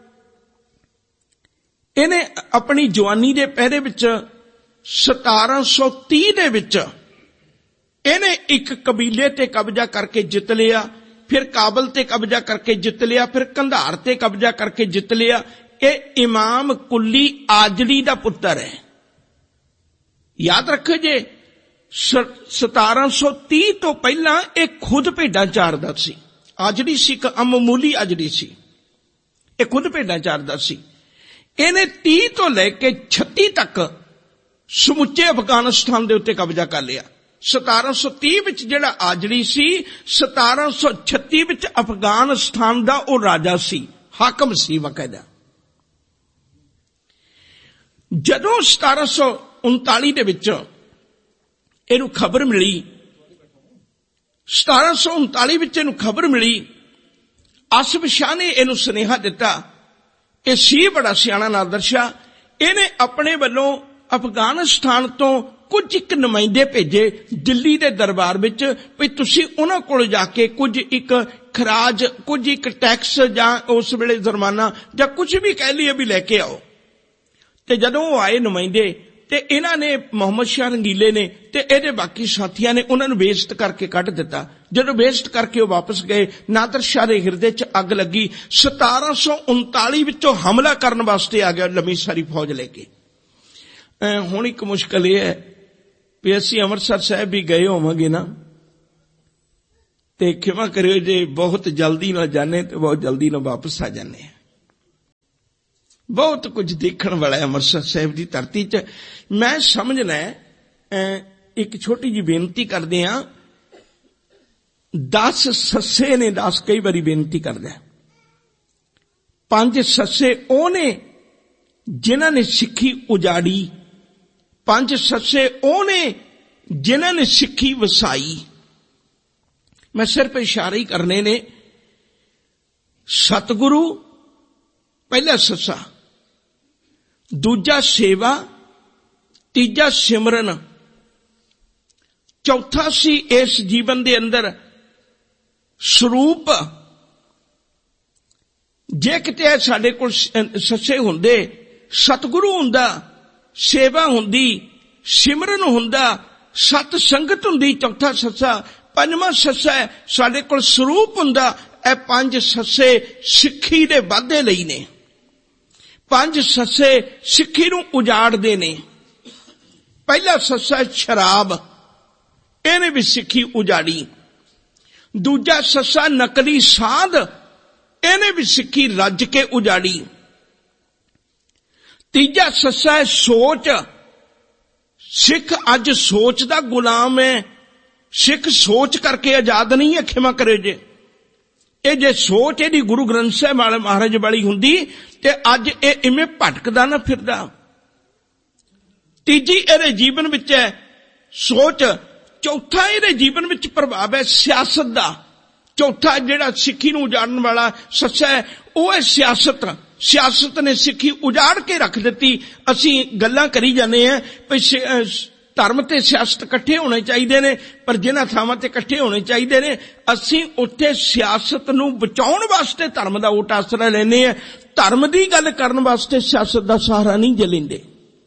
ਇਹਨੇ ਆਪਣੀ ਜਵਾਨੀ ਦੇ ਪਹਿਰੇ ਵਿੱਚ 1730 ਦੇ ਵਿੱਚ ਇਹਨੇ ਇੱਕ ਕਬੀਲੇ ਤੇ ਕਬਜ਼ਾ ਕਰਕੇ ਜਿੱਤ ਲਿਆ, ਫਿਰ ਕਾਬਲ ਤੇ ਕਬਜ਼ਾ ਕਰਕੇ ਜਿੱਤ ਲਿਆ, ਫਿਰ ਕੰਧਾਰ ਤੇ ਕਬਜ਼ਾ ਕਰਕੇ ਜਿੱਤ ਲਿਆ। ਇਹ ਇਮਾਮ ਕੁੱਲੀ ਆਜੜੀ ਦਾ ਪੁੱਤਰ ਹੈ। ਯਾਦ ਰੱਖੋ ਜੇ 1730 ਤੋਂ ਪਹਿਲਾਂ ਇਹ ਖੁਦ ਭੇਡਾਂ ਚਾਰਦਾ ਸੀ। ਆਜੜੀ ਸੀ, ਇੱਕ ਅਮਮੂਲੀ ਆਜੜੀ ਸੀ। ਇਹ ਖੁਦ ਭੇਡਾਂ ਚਾਰਦਾ ਸੀ। ਇਹਨੇ 30 ਤੋਂ ਲੈ ਕੇ 36 ਤੱਕ ਸਮੁੱਚੇ ਅਫਗਾਨਿਸਤਾਨ ਦੇ ਉੱਤੇ ਕਬਜ਼ਾ ਕਰ ਲਿਆ। 1730 ਵਿੱਚ ਜਿਹੜਾ ਆਜੜੀ ਸੀ, 1736 ਵਿੱਚ ਅਫਗਾਨਿਸਤਾਨ ਦਾ ਉਹ ਰਾਜਾ ਸੀ, ਹਾਕਮ ਸੀ ਬਕਾਇਦਾ। ਜਦੋਂ 1739 ਦੇ ਵਿੱਚ ਇਹਨੂੰ ਖਬਰ ਮਿਲੀ, 1739 ਵਿੱਚ ਇਹਨੂੰ ਖਬਰ ਮਿਲੀ, ਆਸਿਫ ਸ਼ਾਹ ਨੇ ਇਹਨੂੰ ਸੁਨੇਹਾ ਦਿੱਤਾ। ਇਹ ਸੀ ਬੜਾ ਸਿਆਣਾ ਨਾਦਰ ਸ਼ਾਹ। ਇਹਨੇ ਆਪਣੇ ਵੱਲੋਂ ਅਫਗਾਨਿਸਤਾਨ ਤੋਂ ਕੁਝ ਇੱਕ ਨੁਮਾਇੰਦੇ ਭੇਜੇ ਦਿੱਲੀ ਦੇ ਦਰਬਾਰ ਵਿੱਚ ਵੀ ਤੁਸੀਂ ਉਹਨਾਂ ਕੋਲ ਜਾ ਕੇ ਕੁਝ ਇੱਕ ਖਰਾਜ, ਕੁਝ ਇੱਕ ਟੈਕਸ ਜਾਂ ਉਸ ਵੇਲੇ ਜੁਰਮਾਨਾ ਜਾਂ ਕੁਝ ਵੀ ਕਹਿ ਲਈਏ ਵੀ ਲੈ ਕੇ ਆਓ। ਤੇ ਜਦੋਂ ਉਹ ਆਏ ਨੁਮਾਇੰਦੇ, ਤੇ ਇਹਨਾਂ ਨੇ ਮੁਹੰਮਦ ਸ਼ਾਹ ਰੰਗੀਲੇ ਨੇ ਤੇ ਇਹਦੇ ਬਾਕੀ ਸਾਥੀਆਂ ਨੇ ਉਹਨਾਂ ਨੂੰ ਬੇਇੱਜ਼ਤ ਕਰਕੇ ਕੱਢ ਦਿੱਤਾ। ਜਦੋਂ ਬੇਇੱਜ਼ਤ ਕਰਕੇ ਉਹ ਵਾਪਸ ਗਏ, ਨਾਦਰ ਸ਼ਾਹ ਦੇ ਹਿਰਦੇ 'ਚ ਅੱਗ ਲੱਗੀ। 1739 ਵਿੱਚੋਂ ਹਮਲਾ ਕਰਨ ਵਾਸਤੇ ਆ ਗਿਆ ਲੰਮੀ ਸਾਰੀ ਫੌਜ ਲੈ ਕੇ। ਹੁਣ ਇੱਕ ਮੁਸ਼ਕਲ ਇਹ ਹੈ ਵੀ ਅਸੀਂ ਅੰਮ੍ਰਿਤਸਰ ਸਾਹਿਬ ਵੀ ਗਏ ਹੋਵਾਂਗੇ ਨਾ, ਤੇ ਖਿਮਾ ਕਰਿਓ ਜੇ ਬਹੁਤ ਜਲਦੀ ਨਾਲ ਜਾਣੇ ਤੇ ਬਹੁਤ ਜਲਦੀ ਨਾਲ ਵਾਪਸ ਆ ਜਾਣੇ। ਬਹੁਤ ਕੁਝ ਦੇਖਣ ਵਾਲਾ ਹੈ ਅੰਮ੍ਰਿਤਸਰ ਸਾਹਿਬ ਦੀ ਧਰਤੀ 'ਚ। ਮੈਂ ਸਮਝਣਾ ਇੱਕ ਛੋਟੀ ਜਿਹੀ ਬੇਨਤੀ ਕਰਦੇ ਹਾਂ। 10 ਸੱਸੇ ਨੇ, 10 ਕਈ ਵਾਰੀ ਬੇਨਤੀ ਕਰਦਾ, 5 ਸੱਸੇ ਉਹ ਨੇ ਜਿਨ੍ਹਾਂ ਨੇ ਸਿੱਖੀ ਉਜਾੜੀ, 5 ਸੱਸੇ ਉਹ ਨੇ ਜਿਨ੍ਹਾਂ ਨੇ ਸਿੱਖੀ ਵਸਾਈ। ਮੈਂ ਸਿਰਫ ਇਸ਼ਾਰੇ ਹੀ ਕਰਨੇ ਨੇ। ਸਤਿਗੁਰੂ ਪਹਿਲਾ ਸੱਸਾ, ਦੂਜਾ ਸੇਵਾ, ਤੀਜਾ ਸਿਮਰਨ, ਚੌਥਾ ਸੀ ਇਸ ਜੀਵਨ ਦੇ ਅੰਦਰ ਸਰੂਪ। ਜੇ ਕਿਤੇ ਸਾਡੇ ਕੋਲ ਸੱਸੇ ਹੁੰਦੇ, ਸਤਿਗੁਰੂ ਹੁੰਦਾ, ਸੇਵਾ ਹੁੰਦੀ, ਸਿਮਰਨ ਹੁੰਦਾ, ਸਤ ਸੰਗਤ ਹੁੰਦੀ, ਚੌਥਾ ਸੱਸਾ। ਪੰਜਵਾਂ ਸੱਸਾ ਸਾਡੇ ਕੋਲ ਸਰੂਪ ਹੁੰਦਾ। ਇਹ 5 ਸੱਸੇ ਸਿੱਖੀ ਦੇ ਵਾਧੇ ਲਈ ਨੇ। 5 ਸੱਸੇ ਸਿੱਖੀ ਨੂੰ ਉਜਾੜਦੇ ਨੇ। ਪਹਿਲਾ ਸੱਸਾ ਸ਼ਰਾਬ, ਇਹਨੇ ਵੀ ਸਿੱਖੀ ਉਜਾੜੀ। ਦੂਜਾ ਸੱਸਾ ਨਕਲੀ ਸਾਧ, ਇਹਨੇ ਵੀ ਸਿੱਖੀ ਰੱਜ ਕੇ ਉਜਾੜੀ। ਤੀਜਾ ਸੱਸਾ ਹੈ ਸੋਚ। ਸਿੱਖ ਅੱਜ ਸੋਚ ਦਾ ਗੁਲਾਮ ਹੈ। ਸਿੱਖ ਸੋਚ ਕਰਕੇ ਆਜ਼ਾਦ ਨਹੀਂ ਹੈ। ਖਿਮਾ ਕਰੇ ਜੇ ਇਹ ਜੇ ਸੋਚ ਇਹਦੀ ਗੁਰੂ ਗ੍ਰੰਥ ਸਾਹਿਬ ਮਹਾਰਾਜ ਵਾਲੀ ਹੁੰਦੀ ਤੇ ਅੱਜ ਇਹ ਇਵੇਂ ਭਟਕਦਾ ਨਾ ਫਿਰਦਾ। ਤੀਜੀ ਇਹਦੇ ਜੀਵਨ ਵਿੱਚ ਹੈ ਸੋਚ। ਚੌਥਾ ਇਹਦੇ ਜੀਵਨ ਵਿੱਚ ਪ੍ਰਭਾਵ ਹੈ ਸਿਆਸਤ ਦਾ। ਚੌਥਾ ਜਿਹੜਾ ਸਿੱਖੀ ਨੂੰ ਉਜਾੜਨ ਵਾਲਾ ਸੱਸਾ ਹੈ ਉਹ ਹੈ ਸਿਆਸਤ। ਸਿਆਸਤ ਨੇ ਸਿੱਖੀ ਉਜਾੜ ਕੇ ਰੱਖ ਦਿੱਤੀ। ਅਸੀਂ ਗੱਲਾਂ ਕਰੀ ਜਾਂਦੇ ਹਾਂ ਵੀ ਧਰਮ ਤੇ ਸਿਆਸਤ ਇਕੱਠੇ ਹੋਣੇ ਚਾਹੀਦੇ ਨੇ, ਪਰ ਜਿਨ੍ਹਾਂ ਥਾਵਾਂ ਤੇ ਇਕੱਠੇ ਹੋਣੇ ਚਾਹੀਦੇ ਨੇ ਅਸੀਂ ਉੱਥੇ ਸਿਆਸਤ ਨੂੰ ਬਚਾਉਣ ਵਾਸਤੇ ਧਰਮ ਦਾ ਓਟ ਆਸਰਾ ਲੈਂਦੇ ਹਾਂ। ਧਰਮ ਦੀ ਗੱਲ ਕਰਨ ਵਾਸਤੇ ਸਿਆਸਤ ਦਾ ਸਹਾਰਾ ਨਹੀਂ ਲੈਂਦੇ।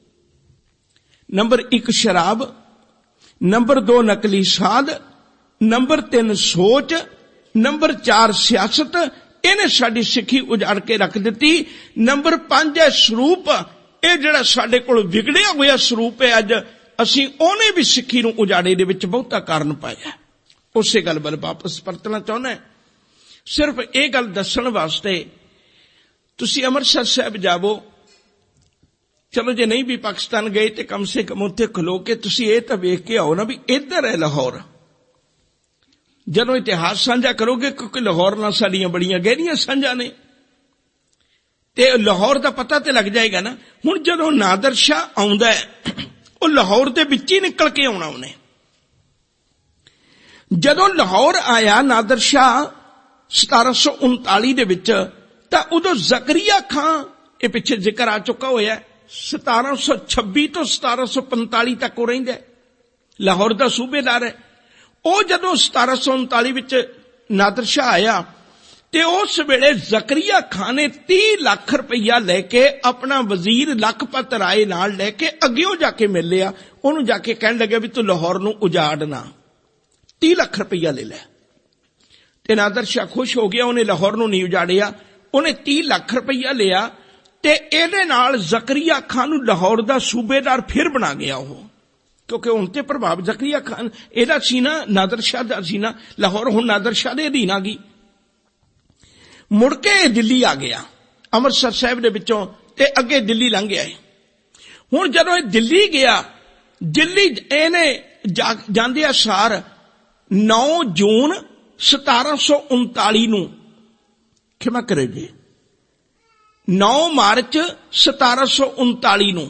ਨੰਬਰ 1 ਸ਼ਰਾਬ, ਨੰਬਰ 2 ਨਕਲੀ ਸਾਧ, ਨੰਬਰ 3 ਸੋਚ, ਨੰਬਰ 4 ਸਿਆਸਤ। ਇਹਨੇ ਸਾਡੀ ਸਿੱਖੀ ਉਜਾੜ ਕੇ ਰੱਖ ਦਿੱਤੀ। ਨੰਬਰ 5 ਹੈ ਸਰੂਪ। ਇਹ ਜਿਹੜਾ ਸਾਡੇ ਕੋਲ ਵਿਗੜਿਆ ਹੋਇਆ ਸਰੂਪ ਹੈ ਅੱਜ, ਅਸੀਂ ਉਹਨੇ ਵੀ ਸਿੱਖੀ ਨੂੰ ਉਜਾੜੇ ਦੇ ਵਿੱਚ ਬਹੁਤਾ ਕਾਰਨ ਪਾਇਆ। ਉਸੇ ਗੱਲ ਵੱਲ ਵਾਪਸ ਪਰਤਣਾ ਚਾਹੁੰਦਾ। ਸਿਰਫ ਇਹ ਗੱਲ ਦੱਸਣ ਵਾਸਤੇ ਤੁਸੀਂ ਅੰਮ੍ਰਿਤਸਰ ਸਾਹਿਬ ਜਾਵੋ। ਚਲੋ ਜੇ ਨਹੀਂ ਵੀ ਪਾਕਿਸਤਾਨ ਗਏ ਤੇ ਕਮ ਸੇ ਕਮ ਉੱਥੇ ਖਲੋ ਕੇ ਤੁਸੀਂ ਇਹ ਤਾਂ ਵੇਖ ਕੇ ਆਓ ਨਾ ਵੀ ਇੱਧਰ ਹੈ ਲਾਹੌਰ। ਜਦੋਂ ਇਤਿਹਾਸ ਸਾਂਝਾ ਕਰੋਗੇ, ਕਿਉਂਕਿ ਲਾਹੌਰ ਨਾਲ ਸਾਡੀਆਂ ਬੜੀਆਂ ਗਹਿਰੀਆਂ ਸਾਂਝਾਂ ਨੇ, ਤੇ ਲਾਹੌਰ ਦਾ ਪਤਾ ਤੇ ਲੱਗ ਜਾਏਗਾ ਨਾ। ਹੁਣ ਜਦੋਂ ਨਾਦਰ ਸ਼ਾਹ ਆਉਂਦਾ ਹੈ ਉਹ ਲਾਹੌਰ ਦੇ ਵਿੱਚ ਹੀ ਨਿਕਲ ਕੇ ਆਉਣਾ ਉਹਨੇ। ਜਦੋਂ ਲਾਹੌਰ ਆਇਆ ਨਾਦਰ ਸ਼ਾਹ 1739 ਦੇ ਵਿੱਚ, ਤਾਂ ਉਦੋਂ ਜ਼ਕਰੀਆ ਖਾਂ, ਇਹ ਪਿੱਛੇ ਜ਼ਿਕਰ ਆ ਚੁੱਕਾ ਹੋਇਆ, 1726 ਤੋਂ 1745 ਤੱਕ ਉਹ ਰਹਿੰਦਾ ਲਾਹੌਰ ਦਾ ਸੂਬੇਦਾਰ ਹੈ। ਉਹ ਜਦੋਂ 1739 ਵਿੱਚ ਨਾਦਰ ਸ਼ਾਹ ਆਇਆ ਤੇ ਉਸ ਵੇਲੇ ਜ਼ਕਰੀਆ ਖਾਨ ਨੇ 30 ਲੱਖ ਰੁਪਈਆ ਲੈ ਕੇ ਆਪਣਾ ਵਜ਼ੀਰ ਲਖਪਤ ਰਾਏ ਨਾਲ ਲੈ ਕੇ ਅੱਗਿਓਂ ਜਾ ਕੇ ਮਿਲ ਲਿਆ। ਉਹਨੂੰ ਜਾ ਕੇ ਕਹਿਣ ਲੱਗਿਆ ਵੀ ਤੂੰ ਲਾਹੌਰ ਨੂੰ ਉਜਾੜਨਾ, 30 ਲੱਖ ਰੁਪਈਆ ਲੈ ਲੈ। ਤੇ ਨਾਦਰ ਸ਼ਾਹ ਖੁਸ਼ ਹੋ ਗਿਆ, ਉਹਨੇ ਲਾਹੌਰ ਨੂੰ ਨਹੀਂ ਉਜਾੜਿਆ, ਉਹਨੇ 30 ਲੱਖ ਰੁਪਈਆ ਲਿਆ ਤੇ ਇਹਦੇ ਨਾਲ ਜ਼ਕਰੀਆ ਖਾਨ ਨੂੰ ਲਾਹੌਰ ਦਾ ਸੂਬੇਦਾਰ ਫਿਰ ਬਣਾ ਗਿਆ ਉਹ। ਕਿਉਂਕਿ ਹੁਣ ਤੇ ਪ੍ਰਭਾਵ ਜ਼ਕਰੀਆ ਖਾਨ ਇਹਦਾ ਸੀ ਨਾ, ਨਾਦਰ ਸ਼ਾਹ ਦਾ ਸੀ ਨਾ। ਲਾਹੌਰ ਹੁਣ ਨਾਦਰ ਸ਼ਾਹ ਦੇ ਅਧੀਨ ਆ ਗਈ। ਮੁੜ ਕੇ ਦਿੱਲੀ ਆ ਗਿਆ ਅੰਮ੍ਰਿਤਸਰ ਸਾਹਿਬ ਦੇ ਵਿੱਚੋਂ ਤੇ ਅੱਗੇ ਦਿੱਲੀ ਲੰਘ ਗਿਆ। ਹੁਣ ਜਦੋਂ ਇਹ ਦਿੱਲੀ ਗਿਆ, ਦਿੱਲੀ ਇਹਨੇ ਜਾਂਦਿਆਂ ਸਾਰ 9 ਜੂਨ 1739 ਨੂੰ, ਖਿਮਾ ਕਰੇ ਜੀ, 9 ਮਾਰਚ 1739 ਨੂੰ,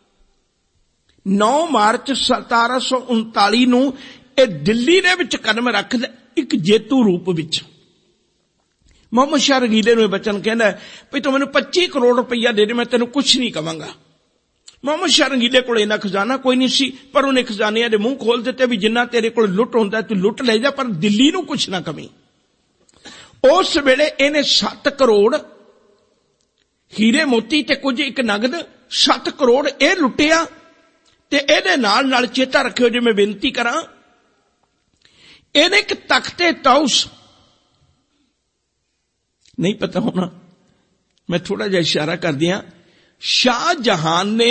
9 ਮਾਰਚ 1739 ਨੂੰ ਇਹ ਦਿੱਲੀ ਦੇ ਵਿੱਚ ਕਦਮ ਰੱਖਦਾ ਇੱਕ ਜੇਤੂ ਰੂਪ ਵਿੱਚ। ਮੁਹੰਮਦ ਸ਼ਾਹ ਰੰਗੀਲੇ ਨੂੰ ਇਹ ਬਚਨ ਕਹਿੰਦਾ ਵੀ ਤੂੰ ਮੈਨੂੰ 25 ਕਰੋੜ ਰੁਪਈਆ ਦੇ ਦੇ, ਮੈਂ ਤੈਨੂੰ ਕੁਛ ਨਹੀਂ ਕਵਾਂਗਾ, ਮੁਹੰਮਦ ਸ਼ਾਹ ਰੰਗੀਲੇ ਕੋਲ ਇੰਨਾ ਖਜ਼ਾਨਾ ਕੋਈ ਨਹੀਂ ਸੀ, ਪਰ ਉਹਨੇ ਖਜ਼ਾਨਿਆਂ ਦੇ ਮੂੰਹ ਖੋਲ ਦਿੱਤੇ ਵੀ ਜਿੰਨਾ ਤੇਰੇ ਕੋਲ ਲੁੱਟ ਹੁੰਦਾ ਤੂੰ ਲੁੱਟ ਲੈ ਜਾ, ਪਰ ਦਿੱਲੀ ਨੂੰ ਕੁਛ ਨਾ ਕਮੀ। ਉਸ ਵੇਲੇ ਇਹਨੇ 7 ਕਰੋੜ ਹੀਰੇ ਮੋਤੀ ਤੇ ਕੁਝ ਇੱਕ ਨਗਦ 7 ਕਰੋੜ ਇਹ ਲੁੱਟਿਆ। ਤੇ ਇਹਦੇ ਨਾਲ ਨਾਲ ਚੇਤਾ ਰੱਖਿਓ, ਜੇ ਮੈਂ ਬੇਨਤੀ ਕਰਾਂ, ਇਹਨੇ ਇੱਕ ਤਖਤੇ ਤਾਊਸ, ਨਹੀਂ ਪਤਾ ਹੋਣਾ, ਮੈਂ ਥੋੜਾ ਜਿਹਾ ਇਸ਼ਾਰਾ ਕਰ ਦਿਆਂ, ਸ਼ਾਹਜਹਾਨ ਨੇ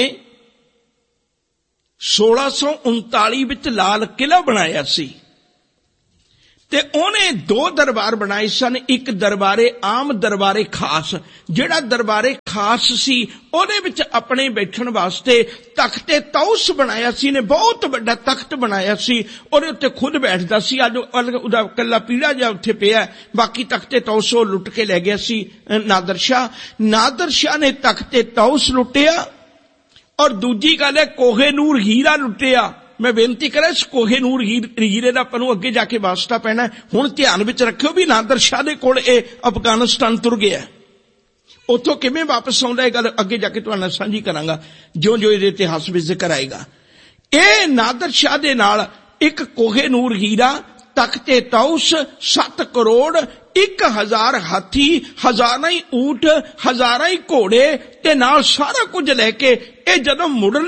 1639 ਵਿੱਚ ਲਾਲ ਕਿਲ੍ਹਾ ਬਣਾਇਆ ਸੀ ਤੇ ਉਹਨੇ 2 ਦਰਬਾਰ ਬਣਾਏ ਸਨ। ਇੱਕ ਦਰਬਾਰੇ ਆਮ, ਦਰਬਾਰੇ ਖਾਸ। ਜਿਹੜਾ ਦਰਬਾਰੇ ਖਾਸ ਸੀ ਉਹਦੇ ਵਿੱਚ ਆਪਣੇ ਬੈਠਣ ਵਾਸਤੇ ਤਖਤੇ ਤਾਊਸ ਬਣਾਇਆ ਸੀ ਨੇ, ਬਹੁਤ ਵੱਡਾ ਤਖਤ ਬਣਾਇਆ ਸੀ, ਉਹਦੇ ਉੱਤੇ ਖੁਦ ਬੈਠਦਾ ਸੀ। ਅੱਜ ਉਹਦਾ ਕੱਲਾ ਪੀੜਾ ਜਿਹਾ ਉੱਥੇ ਪਿਆ, ਬਾਕੀ ਤਖਤੇ ਤਾਊਸ ਉਹ ਲੁੱਟ ਕੇ ਲੈ ਗਿਆ ਸੀ ਨਾਦਰ ਸ਼ਾਹ। ਨਾਦਰ ਸ਼ਾਹ ਨੇ ਤਖਤੇ ਤਾਊਸ ਲੁੱਟਿਆ, ਔਰ ਦੂਜੀ ਗੱਲ ਹੈ ਕੋਹੇ ਨੂਰ ਹੀਰਾ ਲੁੱਟਿਆ। ਮੈਂ ਬੇਨਤੀ ਕਰਾਂ, ਇਸ ਕੋਹੇ ਨੂਰ ਹੀਰੇ ਦਾ ਆਪਾਂ ਨੂੰ ਅੱਗੇ ਜਾ ਕੇ ਵਾਸਤਾ ਪੈਣਾ। ਹੁਣ ਧਿਆਨ ਵਿੱਚ ਰੱਖਿਓ ਵੀ ਨਾਦਰ ਸ਼ਾਹ ਦੇ ਕੋਲ ਇਹ ਅਫਗਾਨਿਸਤਾਨ ਤੁਰ ਗਿਆ, ਉੱਥੋਂ ਕਿਵੇਂ ਵਾਪਸ ਆਉਂਦਾ, ਇਹ ਗੱਲ ਅੱਗੇ ਜਾ ਕੇ ਤੁਹਾਡੇ ਨਾਲ ਸਾਂਝੀ ਕਰਾਂਗਾ ਜਿਉਂ-ਜਿਉਂ ਇਹਦੇ ਇਤਿਹਾਸ ਵਿੱਚ ਜ਼ਿਕਰ ਆਏਗਾ। ਇਹ ਨਾਦਰ ਸ਼ਾਹ ਦੇ ਨਾਲ ਇੱਕ ਕੋਹੇ ਨੂਰ ਹੀਰਾ, ਤਖਤੇ ਤਾਊਸ, 7 ਕਰੋੜ, 1000 ਹਾਥੀ, ਹਜ਼ਾਰਾਂ ਹੀ ਊਠ, ਹਜ਼ਾਰਾਂ ਹੀ ਘੋੜੇ ਤੇ ਨਾਲ ਸਾਰਾ ਕੁਝ ਲੈ ਕੇ ਇਹ ਜਦੋਂ ਮੁੜਨ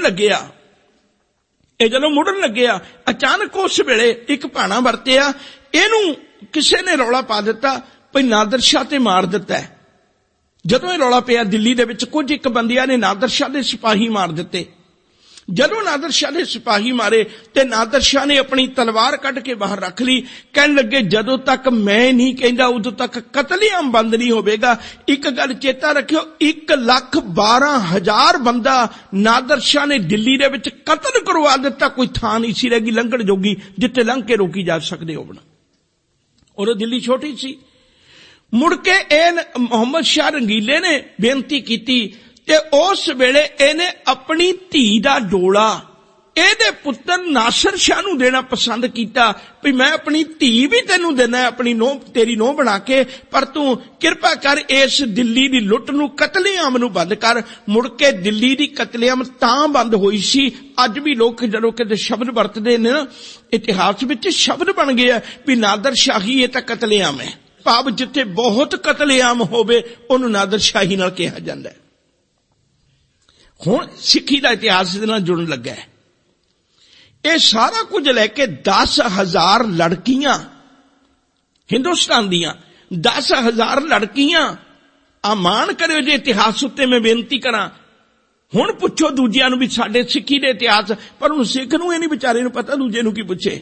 ਲੱਗਿਆ, ਅਚਾਨਕ ਉਸ ਵੇਲੇ ਇੱਕ ਭਾਣਾ ਵਰਤਿਆ। ਇਹਨੂੰ ਕਿਸੇ ਨੇ ਰੌਲਾ ਪਾ ਦਿੱਤਾ ਭਈ ਨਾਦਰ ਸ਼ਾਹ ਤੇ ਮਾਰ ਦਿੱਤਾ ਹੈ। ਜਦੋਂ ਇਹ ਰੌਲਾ ਪਿਆ ਦਿੱਲੀ ਦੇ ਵਿੱਚ, ਕੁਝ ਇੱਕ ਬੰਦਿਆਂ ਨੇ ਨਾਦਰ ਸ਼ਾਹ ਦੇ ਸਿਪਾਹੀ ਮਾਰ ਦਿੱਤੇ। ਜਦੋਂ ਨਾਦਰ ਸ਼ਾਹ ਨੇ ਸਿਪਾਹੀ ਮਾਰੇ ਤੇ ਨਾਦਰ ਸ਼ਾਹ ਨੇ ਆਪਣੀ ਤਲਵਾਰ ਕੱਢ ਕੇ ਬਾਹਰ ਰੱਖ ਲਈ। ਕਹਿਣ ਲੱਗੇ ਜਦੋਂ ਤੱਕ ਮੈਂ ਨਹੀਂ ਕਹਿੰਦਾ ਉਦੋਂ ਤੱਕ ਕਤਲੇਆਮ ਬੰਦ ਨਹੀਂ ਹੋਵੇਗਾ। ਇੱਕ ਗੱਲ ਚੇਤਾ ਰੱਖਿਓ, 1,12,000 ਬੰਦਾ ਨਾਦਰ ਸ਼ਾਹ ਨੇ ਦਿੱਲੀ ਦੇ ਵਿੱਚ ਕਤਲ ਕਰਵਾ ਦਿੱਤਾ। ਕੋਈ ਥਾਂ ਨਹੀਂ ਸੀ ਰਹਿ ਗਈ ਲੰਘਣ ਜੋਗੀ ਜਿੱਥੇ ਲੰਘ ਕੇ ਰੋਕੀ ਜਾ ਸਕਦੇ ਹੋਣ। ਔਰ ਦਿੱਲੀ ਛੋਟੀ ਸੀ। ਮੁੜ ਕੇ ਇਹ ਮੁਹੰਮਦ ਸ਼ਾਹ ਰੰਗੀਲੇ ਨੇ ਬੇਨਤੀ ਕੀਤੀ ਤੇ ਉਸ ਵੇਲੇ ਇਹਨੇ ਆਪਣੀ ਧੀ ਦਾ ਡੋਲਾ ਇਹਦੇ ਪੁੱਤਰ ਨਾਸਰ ਸ਼ਾਹ ਨੂੰ ਦੇਣਾ ਪਸੰਦ ਕੀਤਾ ਵੀ ਮੈਂ ਆਪਣੀ ਧੀ ਵੀ ਤੈਨੂੰ ਦੇਣਾ, ਆਪਣੀ ਨੂੰਹ, ਤੇਰੀ ਨੂੰਹ ਬਣਾ ਕੇ, ਪਰ ਤੂੰ ਕਿਰਪਾ ਕਰ ਇਸ ਦਿੱਲੀ ਦੀ ਲੁੱਟ ਨੂੰ, ਕਤਲੇਆਮ ਨੂੰ ਬੰਦ ਕਰ। ਮੁੜ ਕੇ ਦਿੱਲੀ ਦੀ ਕਤਲੇਆਮ ਤਾਂ ਬੰਦ ਹੋਈ ਸੀ। ਅੱਜ ਵੀ ਲੋਕ ਜਦੋਂ ਕਿਤੇ ਸ਼ਬਦ ਵਰਤਦੇ ਨੇ ਨਾ, ਇਤਿਹਾਸ ਵਿੱਚ ਸ਼ਬਦ ਬਣ ਗਿਆ ਵੀ ਨਾਦਰ ਸ਼ਾਹੀ, ਇਹ ਤਾਂ ਕਤਲੇਆਮ ਹੈ। ਭਾਵ ਜਿੱਥੇ ਬਹੁਤ ਕਤਲੇਆਮ ਹੋਵੇ ਉਹਨੂੰ ਨਾਦਰ ਸ਼ਾਹੀ ਨਾਲ ਕਿਹਾ ਜਾਂਦਾ ਹੈ। ਹੁਣ ਸਿੱਖੀ ਦਾ ਇਤਿਹਾਸ ਦੇ ਨਾਲ ਜੁੜਨ ਲੱਗਾ ਹੈ। ਇਹ ਸਾਰਾ ਕੁਝ ਲੈ ਕੇ 10,000 ਲੜਕੀਆਂ, ਹਿੰਦੁਸਤਾਨ ਦੀਆਂ 10,000 ਲੜਕੀਆਂ, ਮਾਣ ਕਰਿਓ ਜੇ ਇਤਿਹਾਸ ਉੱਤੇ ਮੈਂ ਬੇਨਤੀ ਕਰਾਂ। ਹੁਣ ਪੁੱਛੋ ਦੂਜਿਆਂ ਨੂੰ ਵੀ ਸਾਡੇ ਸਿੱਖੀ ਦੇ ਇਤਿਹਾਸ, ਪਰ ਹੁਣ ਸਿੱਖ ਨੂੰ ਇਹ ਨਹੀਂ ਵਿਚਾਰੇ ਨੂੰ ਪਤਾ, ਦੂਜੇ ਨੂੰ ਕੀ ਪੁੱਛੇ।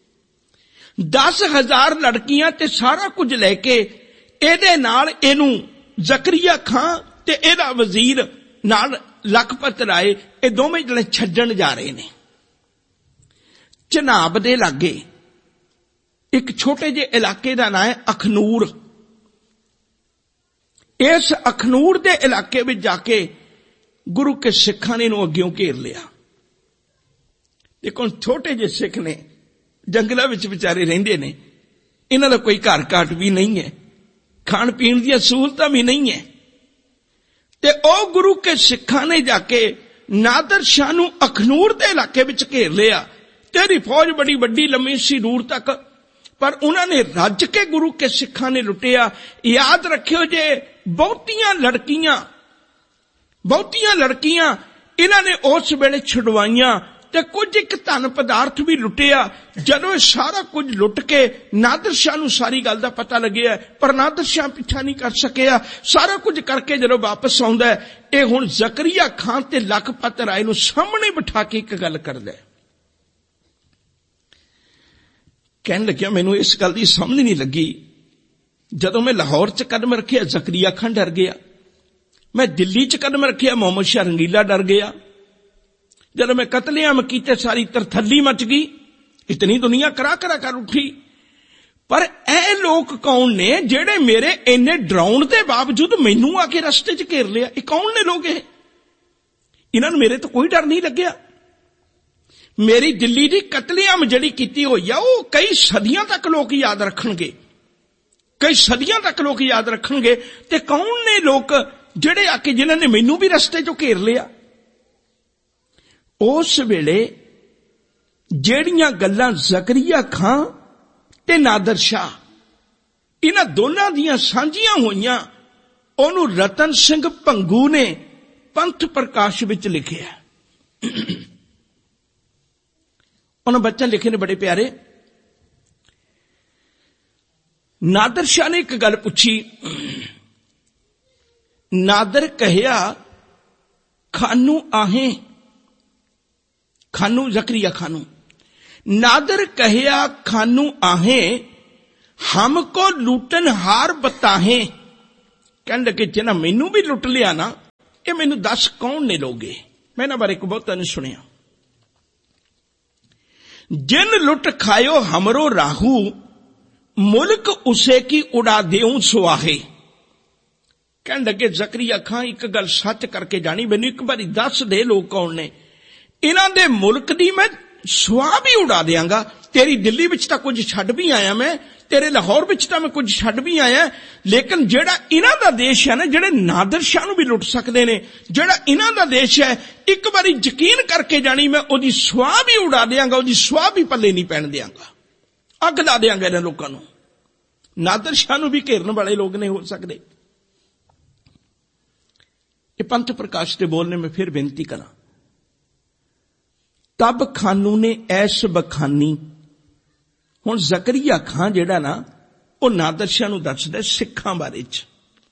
10,000 ਲੜਕੀਆਂ ਤੇ ਸਾਰਾ ਕੁਝ ਲੈ ਕੇ ਇਹਦੇ ਨਾਲ ਇਹਨੂੰ ਜ਼ਕਰੀਆ ਖਾਂ ਤੇ ਇਹਦਾ ਵਜ਼ੀਰ ਨਾਲ ਲਖਪਤ ਰਾਏ, ਇਹ ਦੋਵੇਂ ਜਣੇ ਛੱਡਣ ਜਾ ਰਹੇ ਨੇ। ਚਨਾਬ ਦੇ ਲਾਗੇ ਇੱਕ ਛੋਟੇ ਜਿਹੇ ਇਲਾਕੇ ਦਾ ਨਾਂ ਹੈ ਅਖਨੂਰ। ਇਸ ਅਖਨੂਰ ਦੇ ਇਲਾਕੇ ਵਿੱਚ ਜਾ ਕੇ ਗੁਰੂ ਕੇ ਸਿੱਖਾਂ ਨੇ ਇਹਨੂੰ ਅੱਗਿਓਂ ਘੇਰ ਲਿਆ। ਦੇਖੋ ਛੋਟੇ ਜਿਹੇ ਸਿੱਖ ਨੇ, ਜੰਗਲਾਂ ਵਿੱਚ ਵਿਚਾਰੇ ਰਹਿੰਦੇ ਨੇ, ਇਹਨਾਂ ਦਾ ਕੋਈ ਘਰ ਘਾਟ ਵੀ ਨਹੀਂ ਹੈ, ਖਾਣ ਪੀਣ ਦੀਆਂ ਸਹੂਲਤਾਂ ਵੀ ਨਹੀਂ ਹੈ। ਤੇ ਉਹ ਗੁਰੂ ਕੇ ਸਿੱਖਾਂ ਨੇ ਜਾ ਕੇ ਨਾਦਰ ਸ਼ਾਹ ਨੂੰ ਅਖਨੂਰ ਦੇ ਇਲਾਕੇ ਵਿੱਚ ਘੇਰ ਲਿਆ। ਤੇਰੀ ਫੌਜ ਬੜੀ ਵੱਡੀ ਲੰਮੀ ਸੀ ਦੂਰ ਤੱਕ, ਪਰ ਉਹਨਾਂ ਨੇ ਰੱਜ ਕੇ ਗੁਰੂ ਕੇ ਸਿੱਖਾਂ ਨੇ ਲੁੱਟਿਆ। ਯਾਦ ਰੱਖਿਓ ਜੇ ਬਹੁਤੀਆਂ ਲੜਕੀਆਂ ਇਹਨਾਂ ਨੇ ਉਸ ਵੇਲੇ ਛੁਡਵਾਈਆਂ ਤੇ ਕੁਝ ਇੱਕ ਧਨ ਪਦਾਰਥ ਵੀ ਲੁੱਟਿਆ। ਜਦੋਂ ਇਹ ਸਾਰਾ ਕੁਝ ਲੁੱਟ ਕੇ ਨਾਦਰ ਸ਼ਾਹ ਨੂੰ ਸਾਰੀ ਗੱਲ ਦਾ ਪਤਾ ਲੱਗਿਆ, ਪਰ ਨਾਦਰ ਸ਼ਾਹ ਪਿੱਛਾ ਨਹੀਂ ਕਰ ਸਕਿਆ। ਸਾਰਾ ਕੁਝ ਕਰਕੇ ਜਦੋਂ ਵਾਪਸ ਆਉਂਦਾ, ਇਹ ਹੁਣ ਜ਼ਕਰੀਆ ਖਾਨ ਤੇ ਲਖਪਤ ਰਾਏ ਨੂੰ ਸਾਹਮਣੇ ਬਿਠਾ ਕੇ ਇੱਕ ਗੱਲ ਕਰਦਾ। ਕਹਿਣ ਲੱਗਿਆ ਮੈਨੂੰ ਇਸ ਗੱਲ ਦੀ ਸਮਝ ਨਹੀਂ ਲੱਗੀ, ਜਦੋਂ ਮੈਂ ਲਾਹੌਰ 'ਚ ਕਦਮ ਰੱਖਿਆ ਜ਼ਕਰੀਆ ਖਾਨ ਡਰ ਗਿਆ, ਮੈਂ ਦਿੱਲੀ 'ਚ ਕਦਮ ਰੱਖਿਆ ਮੁਹੰਮਦ ਸ਼ਾਹ ਰੰਗੀਲਾ ਡਰ ਗਿਆ, ਜਦੋਂ ਮੈਂ ਕਤਲੇਆਮ ਕੀਤੇ ਸਾਰੀ ਤਰਥੱਲੀ ਮਚ ਗਈ, ਇਤਨੀ ਦੁਨੀਆ ਕਰਾ ਕਰ ਉੱਠੀ। ਪਰ ਇਹ ਲੋਕ ਕੌਣ ਨੇ ਜਿਹੜੇ ਮੇਰੇ ਇੰਨੇ ਡਰਾਉਣ ਦੇ ਬਾਵਜੂਦ ਮੈਨੂੰ ਆ ਕੇ ਰਸਤੇ 'ਚ ਘੇਰ ਲਿਆ? ਇਹ ਕੌਣ ਨੇ ਲੋਕ? ਇਹਨਾਂ ਨੂੰ ਮੇਰੇ ਤੋਂ ਕੋਈ ਡਰ ਨਹੀਂ ਲੱਗਿਆ। ਮੇਰੀ ਦਿੱਲੀ ਦੀ ਕਤਲੇਆਮ ਜਿਹੜੀ ਕੀਤੀ ਹੋਈ ਆ ਉਹ ਕਈ ਸਦੀਆਂ ਤੱਕ ਲੋਕ ਯਾਦ ਰੱਖਣਗੇ, ਤੇ ਕੌਣ ਨੇ ਲੋਕ ਜਿਹੜੇ ਆ ਕੇ ਜਿਨ੍ਹਾਂ ਨੇ ਮੈਨੂੰ ਵੀ ਰਸਤੇ 'ਚੋਂ ਘੇਰ ਲਿਆ? उस वेले ਜਿਹੜੀਆਂ ਗੱਲਾਂ ਜ਼ਕਰੀਆ ਖਾਂ ਤੇ ਨਾਦਰ ਸ਼ਾਹ ਇਹਨਾਂ ਦੋਨਾਂ ਦੀਆਂ ਸਾਂਝੀਆਂ ਹੋਈਆਂ, ਉਹਨੂੰ ਰਤਨ ਸਿੰਘ ਭੰਗੂ ਨੇ ਪੰਥ ਪ੍ਰਕਾਸ਼ ਵਿੱਚ ਲਿਖਿਆ। ਉਹਨਾਂ ਬੱਚਿਆਂ ਲਿਖੇ ਨੇ ਬੜੇ ਪਿਆਰੇ। ਨਾਦਰ ਸ਼ਾਹ ਨੇ ਇੱਕ ਗੱਲ ਪੁੱਛੀ। ਨਾਦਰ ਕਹਿਆ ਖਾਨੂ आहे, खानू जकरिया खानू। नादर कहया खानू आहे, हमको लूटन हार बताहे। कहने लगे जिन्हें मैनू भी लुट लिया ना, ये मैनू दस कौन ने लोगे। मैं इन्हां बारे बहुता नहीं सुनिया। जिन लुट खायो हमरो राहू, मुल्क उसे की उड़ा देऊं सुआहे। कहने लगे जकरिया खां एक गल सच करके जानी, मैनू एक बारी दस दे लोग कौन ने। इन्हां दे मुल्क दी मैं सुआह भी उड़ा देंगा। तेरी दिल्ली विच तां कुछ छड्ड भी आया मैं, तेरे लाहौर विच तां मैं कुछ छड्ड भी आया, लेकिन जेड़ा इन्हां दा देश है ना, जेड़े नादर शाह नूं भी लुट सकदे ने, जेड़ा इन्हां दा देश है, एक बारी यकीन करके जानी मैं ओदी सुआह भी उड़ा देंगा, ओदी सुआह भी पल्ले नहीं पैण देंगा, अग ला देंगा इन्हां लोकां नूं। नादर शाह नूं भी घेरन वाले लोग नहीं हो सकदे। ये पंथ प्रकाश दे बोलने में फिर बेनती करा। तब खानू ने ऐश बखानी। हुण जकरिया खां जेड़ा ना, वो नादर शाह नूं दसदा सिखां बारे च।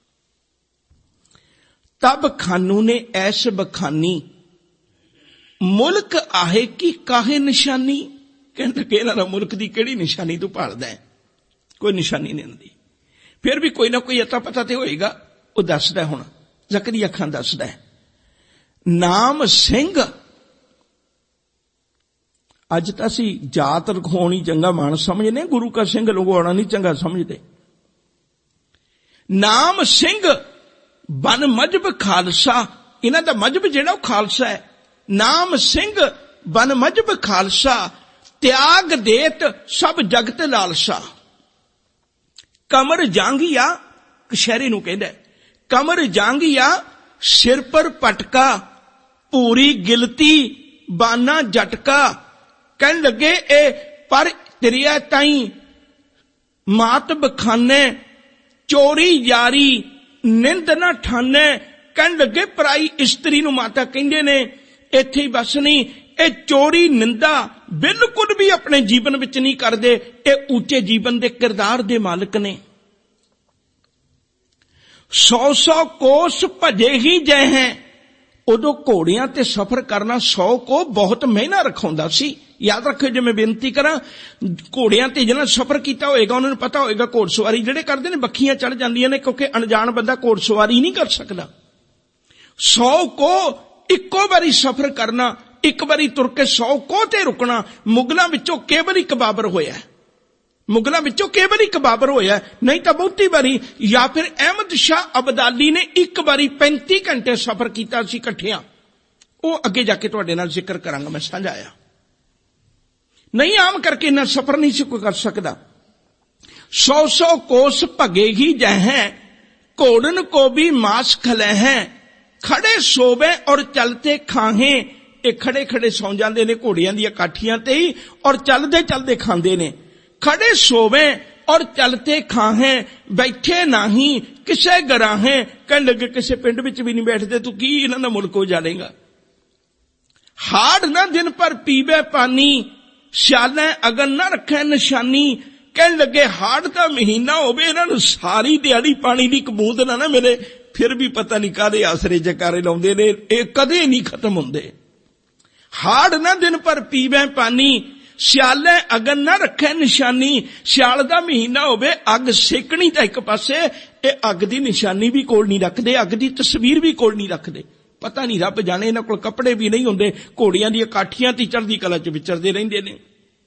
तब खानू ने ऐश बखानी, मुल्क आहे की काहे निशानी। कहने लगे इन्हां दा मुल्क दी किहड़ी निशानी तू भालदा है, कोई निशानी नहीं आंदी। फिर भी कोई ना कोई अता पता ते होएगा। वो दसदा हुण जकरिया खां दसदा है, नाम सिंह। अज तो असी जात रखाउणी चंगा मान समझने, गुरु का सिंह लुगाउणा नहीं चंगा समझते। नाम सिंह बन मजहब खालसा, इन्हां दा मजहब जिहड़ा खालसा है। नाम सिंह बन मजहब खालसा, त्याग देत सब जगत लालसा। कमर जांगिया, कशहरी नूं कहंदा है, कमर जांगिया सिर पर पटका, पूरी गिलती बाना झटका। कहने लगे ए पर तिरिया ताई मात बखाने, चोरी यारी निंद ना ठाने। कहने लगे पराई इस्त्री नूं माता कहंदे ने, इत्थे ही बस नहीं, ए चोरी निंदा बिल्कुल भी अपने जीवन विच नहीं करदे। ए ऊंचे जीवन दे किरदार दे मालिक ने। 100 कोस भजे ही जय हैं। उदों घोड़ियां ते सफर करना 100 को बहुत महीना रखाउंदा सी। याद रखियो, जे मैं बेनती करा, घोड़ियां ते जिन्हां सफर कीता होएगा उन्हां नूं पता होएगा घोड़सवारी जिहड़े करदे ने बखियां चढ़ जांदियां ने, क्योंकि अनजान बंदा घोड़सवारी नहीं कर सकदा। 100 को इक्को बारी सफर करना, एक बारी तुर के 100 को ते रुकना। मुगलां विचों केवल एक बाबर होया, मुगलां विचों केवल एक बाबर होया, नहीं तो बहुती बारी। या फिर अहमद शाह अब्दाली ने एक बारी 35 घंटे सफर कीता सी इकट्ठियां। वो अगे जाके तुहाडे नाल जिक्र करांगा, मैं समझाया नहीं। आम करके इन्ना सफर नहीं सी कोई कर सकदा। 100 कोस भगे ही जह, घोड़न को भी मांस खले हैं। खड़े सोवे और चलते खाहे। ये खड़े खड़े सौ जाते ने घोड़ियां दी काठियां ते ही, और चलते चलते खांदे ने। खड़े सोवे और चलते खाहे, बैठे नाही किसे गराहे। कहने लगे किसे पिंड विच भी नहीं बैठते, तू की इन्हां दा मुल्क उजाड़ेगा। हाड़ ना दिन पर पीवे पानी, सियाले अगन ना रखे निशानी। कहने लगे हाड़ का महीना होवे, इन्हां नूं सारी दिहाड़ी पानी दी एक बूंद ना मिले, फिर भी पता नहीं कादे आसरे जकारे लाउंदे ने, ये कदे नहीं खत्म हुंदे। हाड़ ना दिन पर पीवे पानी, सियाले अगन ना रखे निशानी। सियाल दा महीना होवे, अग सेकनी तां एक पासे, ये अग दी निशानी भी कोल नहीं रखदे, अग दी तस्वीर भी कोल नहीं रखदे। पता नहीं रब जाने इन्हां कोल कपड़े भी नहीं हुंदे, घोड़ियां दी काठियां ती चढ़दी कला च विचरदे रहिंदे ने।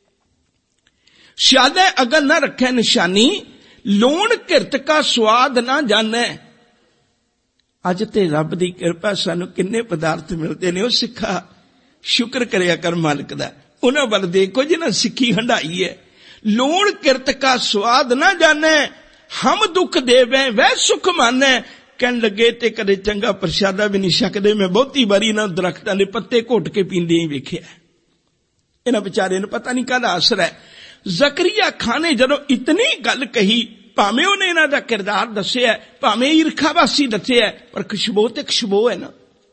सियाले अगन ना रखे निशानी, लूण किरत का स्वाद ना जाने। अज ते रब दी किरपा सानू किन्ने पदार्थ मिलते ने। ओ सिखा शुक्र करिया कर मालिक दा, उन्हां वल देखो जिन्हां सिक्खी हंडाई है। लूण किरत का स्वाद ना जाने, हम दुख देवे वह सुख माने। ਕਹਿਣ ਲੱਗੇ ਤੇ ਕਦੇ ਚੰਗਾ ਪ੍ਰਸ਼ਾਦਾ ਵੀ ਨਹੀਂ ਛਕਦੇ, ਮੈਂ ਬਹੁਤੀ ਵਾਰੀ ਇਹਨਾਂ ਦਰਖਤਾਂ ਦੇ ਪੱਤੇ ਘੁੱਟ ਕੇ ਪੀਂਦੇ ਹੀ ਵੇਖਿਆ। ਇਹਨਾਂ ਵਿਚਾਰੇ ਨੂੰ ਪਤਾ ਨਹੀਂ ਕਾਹਦਾ ਅਸਰ ਹੈ। ਜ਼ਕਰੀਆ ਖਾਂ ਨੇ ਜਦੋਂ ਇਤਨੀ ਗੱਲ ਕਹੀ, ਭਾਵੇਂ ਉਹਨੇ ਇਹਨਾਂ ਦਾ ਕਿਰਦਾਰ ਦੱਸਿਆ, ਭਾਵੇਂ ਈਰਖਾਵਾਸੀ ਦੱਸਿਆ, ਪਰ ਖੁਸ਼ਬੂ ਤੇ ਖੁਸ਼ਬੂ ਹੈ ਨਾ।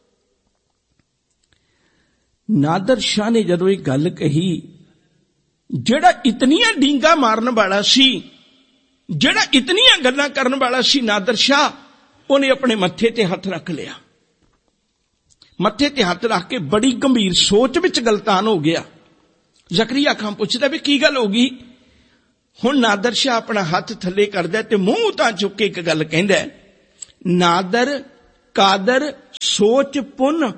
ਨਾਦਰ ਸ਼ਾਹ ਨੇ ਜਦੋਂ ਇਹ ਗੱਲ ਕਹੀ, ਜਿਹੜਾ ਇਤਨੀਆਂ ਡੀਂਗਾ ਮਾਰਨ ਵਾਲਾ ਸੀ, ਜਿਹੜਾ ਇਤਨੀਆਂ ਗੱਲਾਂ ਕਰਨ ਵਾਲਾ ਸੀ ਨਾਦਰ ਸ਼ਾਹ, ਉਹਨੇ ਆਪਣੇ ਮੱਥੇ ਤੇ ਹੱਥ ਰੱਖ ਲਿਆ। ਮੱਥੇ ਤੇ ਹੱਥ ਰੱਖ ਕੇ ਬੜੀ ਗੰਭੀਰ ਸੋਚ ਵਿੱਚ ਗਲਤਾਨ ਹੋ ਗਿਆ। ਜ਼ਕਰੀਆ ਖਾਨ ਪੁੱਛਦਾ ਵੀ ਕੀ ਗੱਲ ਹੋ ਗਈ। ਹੁਣ ਨਾਦਰ ਸ਼ਾਹ ਆਪਣਾ ਹੱਥ ਥੱਲੇ ਕਰਦਾ ਤੇ ਮੂੰਹ ਤਾਂ ਚੁੱਕ ਕੇ ਇੱਕ ਗੱਲ ਕਹਿੰਦਾ, ਨਾਦਰ ਕਾਦਰ ਸੋਚ ਪੁੰਨ।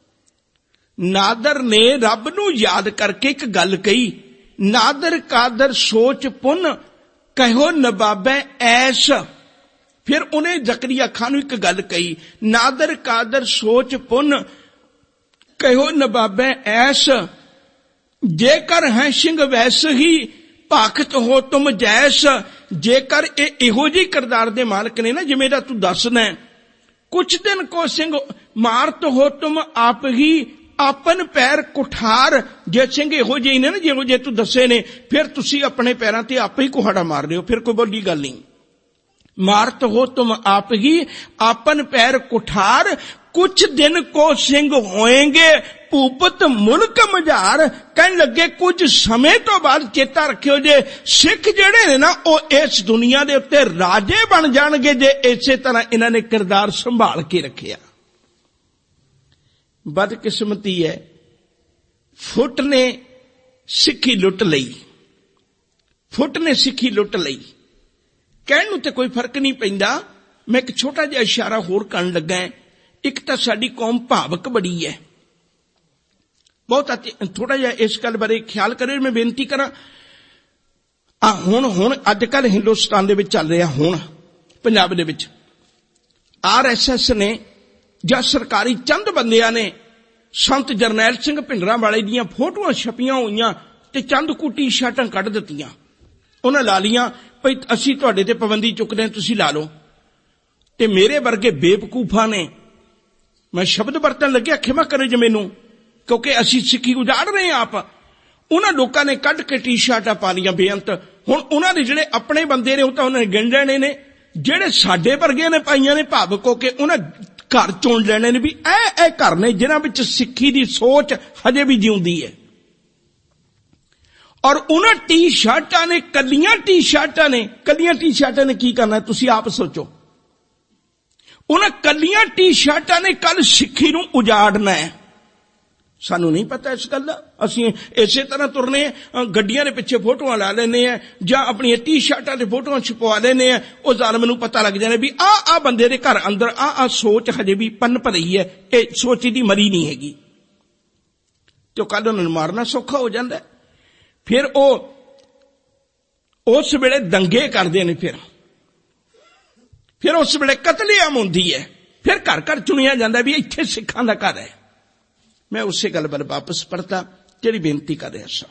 ਨਾਦਰ ਨੇ ਰੱਬ ਨੂੰ ਯਾਦ ਕਰਕੇ ਇੱਕ ਗੱਲ ਕਹੀ, ਨਾਦਰ ਕਾਦਰ ਸੋਚ ਪੁੰਨ ਕਹਿਓ ਨਵਾਬੈ ਐਸ। ਫਿਰ ਉਹਨੇ ਜ਼ਕਰੀਆ ਖਾਨ ਨੂੰ ਇੱਕ ਗੱਲ ਕਹੀ, ਨਾਦਰ ਕਾਦਰ ਸੋਚ ਪੁੰਨ ਕਹਿਓ ਨਵਾਬੈ ਐਸ। ਜੇਕਰ ਹੈ ਸਿੰਘ ਵੈਸ ਹੀ ਭਾਖਤ ਹੋ ਤੁਮ ਜੈਸ। ਜੇਕਰ ਇਹ ਇਹੋ ਜਿਹੀ ਕਿਰਦਾਰ ਦੇ ਮਾਲਕ ਨੇ ਨਾ ਜਿਵੇਂ ਦਾ ਤੂੰ ਦੱਸਦਾ, ਕੁਛ ਦਿਨ ਕੋ ਸਿੰਘ ਮਾਰਤ ਹੋ ਤੁਮ ਆਪ ਹੀ ਆਪਨ ਪੈਰ ਕੁਠਾਰ। ਜੇ ਸਿੰਘ ਇਹੋ ਜਿਹੇ ਨੇ ਨਾ ਜਿਹੋ ਜਿਹੇ ਤੂੰ ਦੱਸੇ ਨੇ, ਫਿਰ ਤੁਸੀਂ ਆਪਣੇ ਪੈਰਾਂ ਤੇ ਆਪੇ ਹੀ ਕੁਹਾੜਾ ਮਾਰ ਲਿਓ, ਫਿਰ ਕੋਈ ਬੋਲੀ ਗੱਲ ਨਹੀਂ। ਮਾਰਤ ਹੋ ਤੁਮ ਆਪ ਹੀ ਆਪਨ ਪੈਰ ਕੁਠਾਰ। ਕੁਛ ਦਿਨ ਕੋ ਸਿੰਘ ਹੋਏਗੇ ਭੂਪਤ ਮੁਲਕ ਮਝਾਰ। ਕਹਿਣ ਲੱਗੇ ਕੁਝ ਸਮੇਂ ਤੋਂ ਬਾਅਦ ਚੇਤਾ ਰੱਖਿਓ ਜੇ ਸਿੱਖ ਜਿਹੜੇ ਨੇ ਨਾ ਉਹ ਇਸ ਦੁਨੀਆ ਦੇ ਉੱਤੇ ਰਾਜੇ ਬਣ ਜਾਣਗੇ, ਜੇ ਇਸੇ ਤਰ੍ਹਾਂ ਇਹਨਾਂ ਨੇ ਕਿਰਦਾਰ ਸੰਭਾਲ ਕੇ ਰੱਖਿਆ। ਬਦਕਿਸਮਤੀ ਹੈ, ਫੁੱਟ ਨੇ ਸਿੱਖੀ ਲੁੱਟ ਲਈ, ਫੁੱਟ ਨੇ ਸਿੱਖੀ ਲੁੱਟ ਲਈ। ਕਹਿਣ ਨੂੰ ਤੇ ਕੋਈ ਫਰਕ ਨਹੀਂ ਪੈਂਦਾ। ਮੈਂ ਇੱਕ ਛੋਟਾ ਜਿਹਾ ਇਸ਼ਾਰਾ ਹੋਰ ਕਰਨ ਲੱਗਾ। ਇੱਕ ਤਾਂ ਸਾਡੀ ਕੌਮ ਭਾਵਕ ਬੜੀ ਹੈ, ਬਹੁਤ ਥੋੜਾ ਜਿਹਾ ਇਸ ਗੱਲ ਬਾਰੇ ਖਿਆਲ ਕਰਿਓ। ਮੈਂ ਬੇਨਤੀ ਕਰਾਂ, ਹੁਣ ਅੱਜ ਕੱਲ ਹਿੰਦੁਸਤਾਨ ਦੇ ਵਿੱਚ ਚੱਲ ਰਿਹਾ, ਹੁਣ ਪੰਜਾਬ ਦੇ ਵਿੱਚ RSS ਨੇ ਜਾਂ ਸਰਕਾਰੀ ਚੰਦ ਬੰਦਿਆਂ ਨੇ ਸੰਤ ਜਰਨੈਲ ਸਿੰਘ ਭਿੰਡਰਾਂਵਾਲੇ ਦੀਆਂ ਫੋਟੋਆਂ ਛਪੀਆਂ ਹੋਈਆਂ ਤੇ ਚੰਦ ਕੁ ਟੀ-ਸ਼ਰਟਾਂ ਕੱਢ ਦਿੱਤੀਆਂ। ਉਹਨਾਂ ਲਾ ਲੀਆਂ ਭਈ ਅਸੀਂ ਤੁਹਾਡੇ ਤੇ ਪਾਬੰਦੀ ਚੁੱਕਦੇ ਹਾਂ, ਤੁਸੀਂ ਲਾ ਲਓ। ਤੇ ਮੇਰੇ ਵਰਗੇ ਬੇਵਕੂਫਾਂ ਨੇ, ਮੈਂ ਸ਼ਬਦ ਵਰਤਣ ਲੱਗਿਆ ਖਿਮਾ ਕਰੇ ਜੇ ਮੈਨੂੰ, ਕਿਉਂਕਿ ਅਸੀਂ ਸਿੱਖੀ ਉਜਾੜ ਰਹੇ ਹਾਂ ਆਪ। ਉਹਨਾਂ ਲੋਕਾਂ ਨੇ ਕੱਢ ਕੇ ਟੀ-ਸ਼ਰਟਾਂ ਪਾ ਲੀਆਂ ਬੇਅੰਤ। ਹੁਣ ਉਹਨਾਂ ਦੇ ਜਿਹੜੇ ਆਪਣੇ ਬੰਦੇ ਨੇ ਉਹ ਤਾਂ ਉਹਨਾਂ ਨੇ ਗਿਣ ਲੈਣੇ ਨੇ, ਜਿਹੜੇ ਸਾਡੇ ਵਰਗੇ ਨੇ ਪਾਈਆਂ ਨੇ ਭਾਵਕ ਹੋ ਕੇ, ਉਹਨਾਂ ਘਰ ਚੁਣ ਲੈਣੇ ਨੇ ਵੀ ਇਹ ਘਰ ਨੇ ਜਿਨ੍ਹਾਂ ਵਿੱਚ ਸਿੱਖੀ ਦੀ ਸੋਚ ਹਜੇ ਵੀ ਜਿਉਂਦੀ ਹੈ। ਔਰ ਉਹਨਾਂ ਟੀ-ਸ਼ਰਟਾਂ ਨੇ, ਕੱਲੀਆਂ ਟੀ-ਸ਼ਰਟਾਂ ਨੇ ਕੀ ਕਰਨਾ ਤੁਸੀਂ ਆਪ ਸੋਚੋ। ਉਹਨਾਂ ਕੱਲੀਆਂ ਟੀ-ਸ਼ਰਟਾਂ ਨੇ ਕੱਲ ਸਿੱਖੀ ਨੂੰ ਉਜਾੜਨਾ ਹੈ। ਸਾਨੂੰ ਨਹੀਂ ਪਤਾ ਇਸ ਗੱਲ ਦਾ। ਅਸੀਂ ਇਸੇ ਤਰ੍ਹਾਂ ਤੁਰਨੇ ਆ, ਗੱਡੀਆਂ ਦੇ ਪਿੱਛੇ ਫੋਟੋਆਂ ਲਾ ਲੈਂਦੇ ਆ ਜਾਂ ਆਪਣੀਆਂ ਟੀ-ਸ਼ਰਟਾਂ ਤੇ ਫੋਟੋਆਂ ਛਪਵਾ ਲੈਂਦੇ ਆ। ਉਹ ਜ਼ਾਲਮ ਨੂੰ ਪਤਾ ਲੱਗ ਜਾਣਾ ਵੀ ਆਹ ਬੰਦੇ ਦੇ ਘਰ ਅੰਦਰ ਆਹ ਸੋਚ ਹਜੇ ਵੀ ਪਨਪ ਰਹੀ ਹੈ, ਇਹ ਸੋਚ ਦੀ ਮਰੀ ਨਹੀਂ ਹੈਗੀ। ਤੇ ਕੱਲ ਉਹਨਾਂ ਨੂੰ ਮਾਰਨਾ ਸੌਖਾ ਹੋ ਜਾਂਦਾ। ਫਿਰ ਉਹ ਉਸ ਵੇਲੇ ਦੰਗੇ ਕਰਦੇ ਨੇ, ਫਿਰ ਉਸ ਵੇਲੇ ਕਤਲੇਆਮ ਹੁੰਦੀ ਹੈ। ਫਿਰ ਘਰ ਘਰ ਚੁਣਿਆ ਜਾਂਦਾ ਵੀ ਇੱਥੇ ਸਿੱਖਾਂ ਦਾ ਘਰ ਹੈ। ਮੈਂ ਉਸੇ ਗੱਲ ਵੱਲ ਵਾਪਸ ਪਰਤਾ ਜਿਹੜੀ ਬੇਨਤੀ ਕਰ ਰਿਹਾ ਸਾਂ।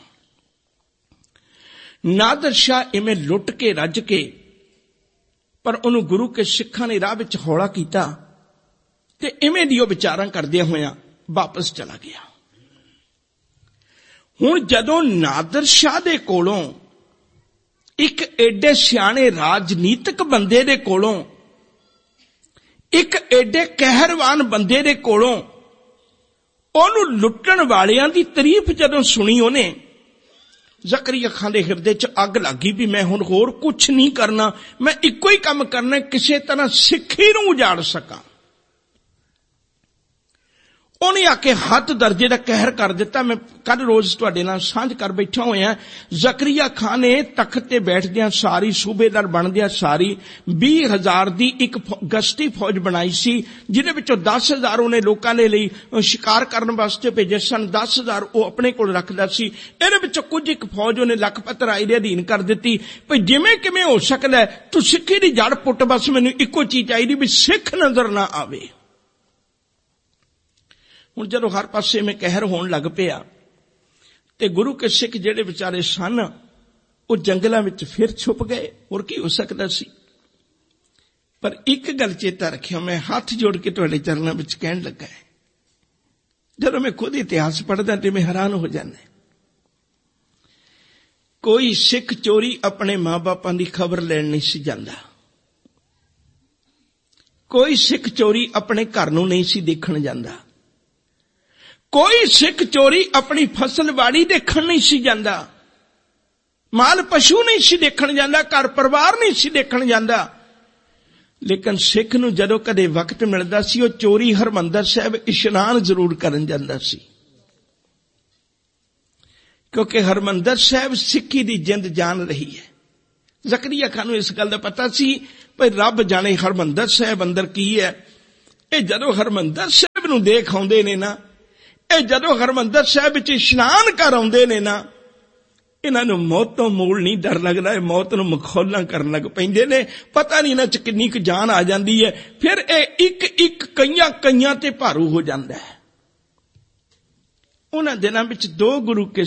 ਨਾਦਰ ਸ਼ਾਹ ਇਵੇਂ ਲੁੱਟ ਕੇ ਰੱਜ ਕੇ, ਪਰ ਉਹਨੂੰ ਗੁਰੂ ਕੇ ਸਿੱਖਾਂ ਨੇ ਰਾਹ ਵਿੱਚ ਹੌਲਾ ਕੀਤਾ ਤੇ ਇਵੇਂ ਦੀ ਉਹ ਵਿਚਾਰਾਂ ਕਰਦਿਆਂ ਹੋਇਆਂ ਵਾਪਸ ਚਲਾ ਗਿਆ। ਹੁਣ ਜਦੋਂ ਨਾਦਰ ਸ਼ਾਹ ਦੇ ਕੋਲੋਂ, ਇੱਕ ਏਡੇ ਸਿਆਣੇ ਰਾਜਨੀਤਿਕ ਬੰਦੇ ਦੇ ਕੋਲੋਂ, ਇੱਕ ਏਡੇ ਕਹਿਰਵਾਨ ਬੰਦੇ ਦੇ ਕੋਲੋਂ ਉਹਨੂੰ ਲੁੱਟਣ ਵਾਲਿਆਂ ਦੀ ਤਾਰੀਫ ਜਦੋਂ ਸੁਣੀ ਉਹਨੇ, ਜ਼ਕਰੀਆ ਖਾਨ ਦੇ ਹਿਰਦੇ 'ਚ ਅੱਗ ਲੱਗ ਗਈ ਵੀ ਮੈਂ ਹੁਣ ਹੋਰ ਕੁਛ ਨਹੀਂ ਕਰਨਾ, ਮੈਂ ਇੱਕੋ ਹੀ ਕੰਮ ਕਰਨਾ, ਕਿਸੇ ਤਰ੍ਹਾਂ ਸਿੱਖੀ ਨੂੰ ਉਜਾੜ ਸਕਾਂ। ਉਹਨੇ ਆ ਕੇ ਹੱਦ ਦਰਜੇ ਦਾ ਕਹਿਰ ਕਰ ਦਿੱਤਾ। ਮੈਂ ਕੱਲ ਰੋਜ਼ ਤੁਹਾਡੇ ਨਾਲ ਸਾਂਝ ਕਰ ਬੈਠਾ ਹੋਇਆ। ਜ਼ਕਰੀਆ ਖਾਨ ਨੇ ਤਖਤ ਤੇ ਬੈਠਦਿਆਂ ਸਾਰੀ, ਸੂਬੇਦਾਰ ਬਣਦਿਆਂ ਸਾਰੀ 20,000 ਦੀ ਇੱਕ ਗਸ਼ਤੀ ਫੌਜ ਬਣਾਈ ਸੀ, ਜਿਹਦੇ ਵਿੱਚੋਂ 10,000 ਉਹਨੇ ਲੋਕਾਂ ਦੇ ਲਈ ਸ਼ਿਕਾਰ ਕਰਨ ਵਾਸਤੇ ਭੇਜੇ ਸਨ, 10,000 ਉਹ ਆਪਣੇ ਕੋਲ ਰੱਖਦਾ ਸੀ। ਇਹਦੇ ਵਿੱਚੋਂ ਕੁਝ ਇੱਕ ਫੌਜ ਉਹਨੇ ਲਖਪਤ ਰਾਏ ਦੇ ਅਧੀਨ ਕਰ ਦਿੱਤੀ ਭਈ ਜਿਵੇਂ ਕਿਵੇਂ ਹੋ ਸਕਦਾ ਤੂੰ ਸਿੱਖੀ ਦੀ ਜੜ ਪੁੱਟ, ਬਸ ਮੈਨੂੰ ਇੱਕੋ ਚੀਜ਼ ਚਾਹੀਦੀ ਵੀ ਸਿੱਖ ਨਜ਼ਰ ਨਾ ਆਵੇ। ਹੁਣ ਜਦੋਂ ਹਰ ਪਾਸੇ ਮੈਂ ਕਹਿਰ ਹੋਣ ਲੱਗ ਪਿਆ ਤੇ ਗੁਰੂ ਕੇ ਸਿੱਖ ਜਿਹੜੇ ਵਿਚਾਰੇ ਸਨ ਉਹ ਜੰਗਲਾਂ ਵਿੱਚ ਫਿਰ ਛੁਪ ਗਏ। ਹੋਰ ਕੀ ਹੋ ਸਕਦਾ ਸੀ। ਪਰ ਇੱਕ ਗੱਲ ਚੇਤਾ ਰੱਖਿਓ, ਮੈਂ ਹੱਥ ਜੋੜ ਕੇ ਤੁਹਾਡੇ ਚਰਨਾਂ ਵਿੱਚ ਕਹਿਣ ਲੱਗਾ ਹੈ, ਜਦੋਂ ਮੈਂ ਖੁਦ ਇਤਿਹਾਸ ਪੜ੍ਹਦਾ ਤੇ ਮੈਂ ਹੈਰਾਨ ਹੋ ਜਾਂਦਾ। ਕੋਈ ਸਿੱਖ ਚੋਰੀ ਆਪਣੇ ਮਾਂ-ਬਾਪਾਂ ਦੀ ਖਬਰ ਲੈਣ ਨਹੀਂ ਸੀ ਜਾਂਦਾ। ਕੋਈ ਸਿੱਖ ਚੋਰੀ ਆਪਣੇ ਘਰ ਨੂੰ ਨਹੀਂ ਸੀ ਦੇਖਣ ਜਾਂਦਾ। ਕੋਈ ਸਿੱਖ ਚੋਰੀ ਆਪਣੀ ਫਸਲ ਬਾੜੀ ਦੇਖਣ ਨਹੀਂ ਸੀ ਜਾਂਦਾ। ਮਾਲ ਪਸ਼ੂ ਨਹੀਂ ਸੀ ਦੇਖਣ ਜਾਂਦਾ, ਘਰ ਪਰਿਵਾਰ ਨਹੀਂ ਸੀ ਦੇਖਣ ਜਾਂਦਾ। ਲੇਕਿਨ ਸਿੱਖ ਨੂੰ ਜਦੋਂ ਕਦੇ ਵਕਤ ਮਿਲਦਾ ਸੀ, ਉਹ ਚੋਰੀ ਹਰਿਮੰਦਰ ਸਾਹਿਬ ਇਸ਼ਨਾਨ ਜ਼ਰੂਰ ਕਰਨ ਜਾਂਦਾ ਸੀ, ਕਿਉਂਕਿ ਹਰਿਮੰਦਰ ਸਾਹਿਬ ਸਿੱਖੀ ਦੀ ਜਿੰਦ ਜਾਨ ਰਹੀ ਹੈ। ਜ਼ਕਰੀਆ ਖਾਨ ਨੂੰ ਇਸ ਗੱਲ ਦਾ ਪਤਾ ਸੀ ਭਈ ਰੱਬ ਜਾਣੇ ਹਰਿਮੰਦਰ ਸਾਹਿਬ ਅੰਦਰ ਕੀ ਹੈ। ਇਹ ਜਦੋਂ ਹਰਿਮੰਦਰ ਸਾਹਿਬ ਨੂੰ ਦੇਖ ਆਉਂਦੇ ਨੇ ਨਾ, ਇਹ ਜਦੋਂ ਹਰਿਮੰਦਰ ਸਾਹਿਬ ਵਿੱਚ ਇਸ਼ਨਾਨ ਕਰ ਆਉਂਦੇ ਨੇ ਨਾ, ਇਹਨਾਂ ਨੂੰ ਮੌਤ ਤੋਂ ਮੂਲ ਨਹੀਂ ਡਰ ਲੱਗਦਾ, ਇਹ ਮੌਤ ਨੂੰ ਮਖੌਲਾਂ ਕਰਨ ਲੱਗ ਪੈਂਦੇ ਨੇ। ਪਤਾ ਨਹੀਂ ਇਹਨਾਂ 'ਚ ਕਿੰਨੀ ਕੁ ਜਾਨ ਆ ਜਾਂਦੀ ਹੈ। ਫਿਰ ਇਹ ਇੱਕ ਕਈਆਂ ਤੇ ਭਾਰੂ ਹੋ ਜਾਂਦਾ ਹੈ। ਉਹਨਾਂ ਦਿਨਾਂ ਵਿੱਚ ਦੋ ਗੁਰੂ ਕੇ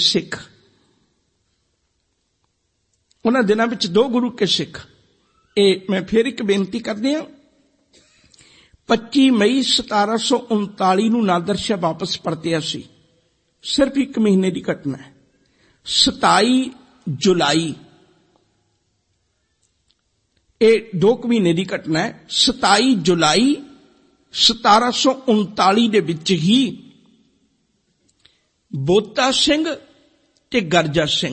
ਸਿੱਖ, ਇਹ ਮੈਂ ਫਿਰ ਇੱਕ ਬੇਨਤੀ ਕਰਦੇ ਹਾਂ, 25 ਮਈ 1739 ਨੂੰ ਨਾਦਰ ਸ਼ਾਹ ਵਾਪਸ ਪਰਤਿਆ ਸੀ। ਸਿਰਫ 1 ਮਹੀਨੇ ਦੀ ਘਟਨਾ ਹੈ। 27 ਜੁਲਾਈ, ਇਹ 2 ਮਹੀਨੇ ਦੀ ਘਟਨਾ ਹੈ। 27 ਜੁਲਾਈ 1739 ਦੇ ਵਿੱਚ ਹੀ ਬੋਤਾ ਸਿੰਘ ਤੇ ਗਰਜਾ ਸਿੰਘ,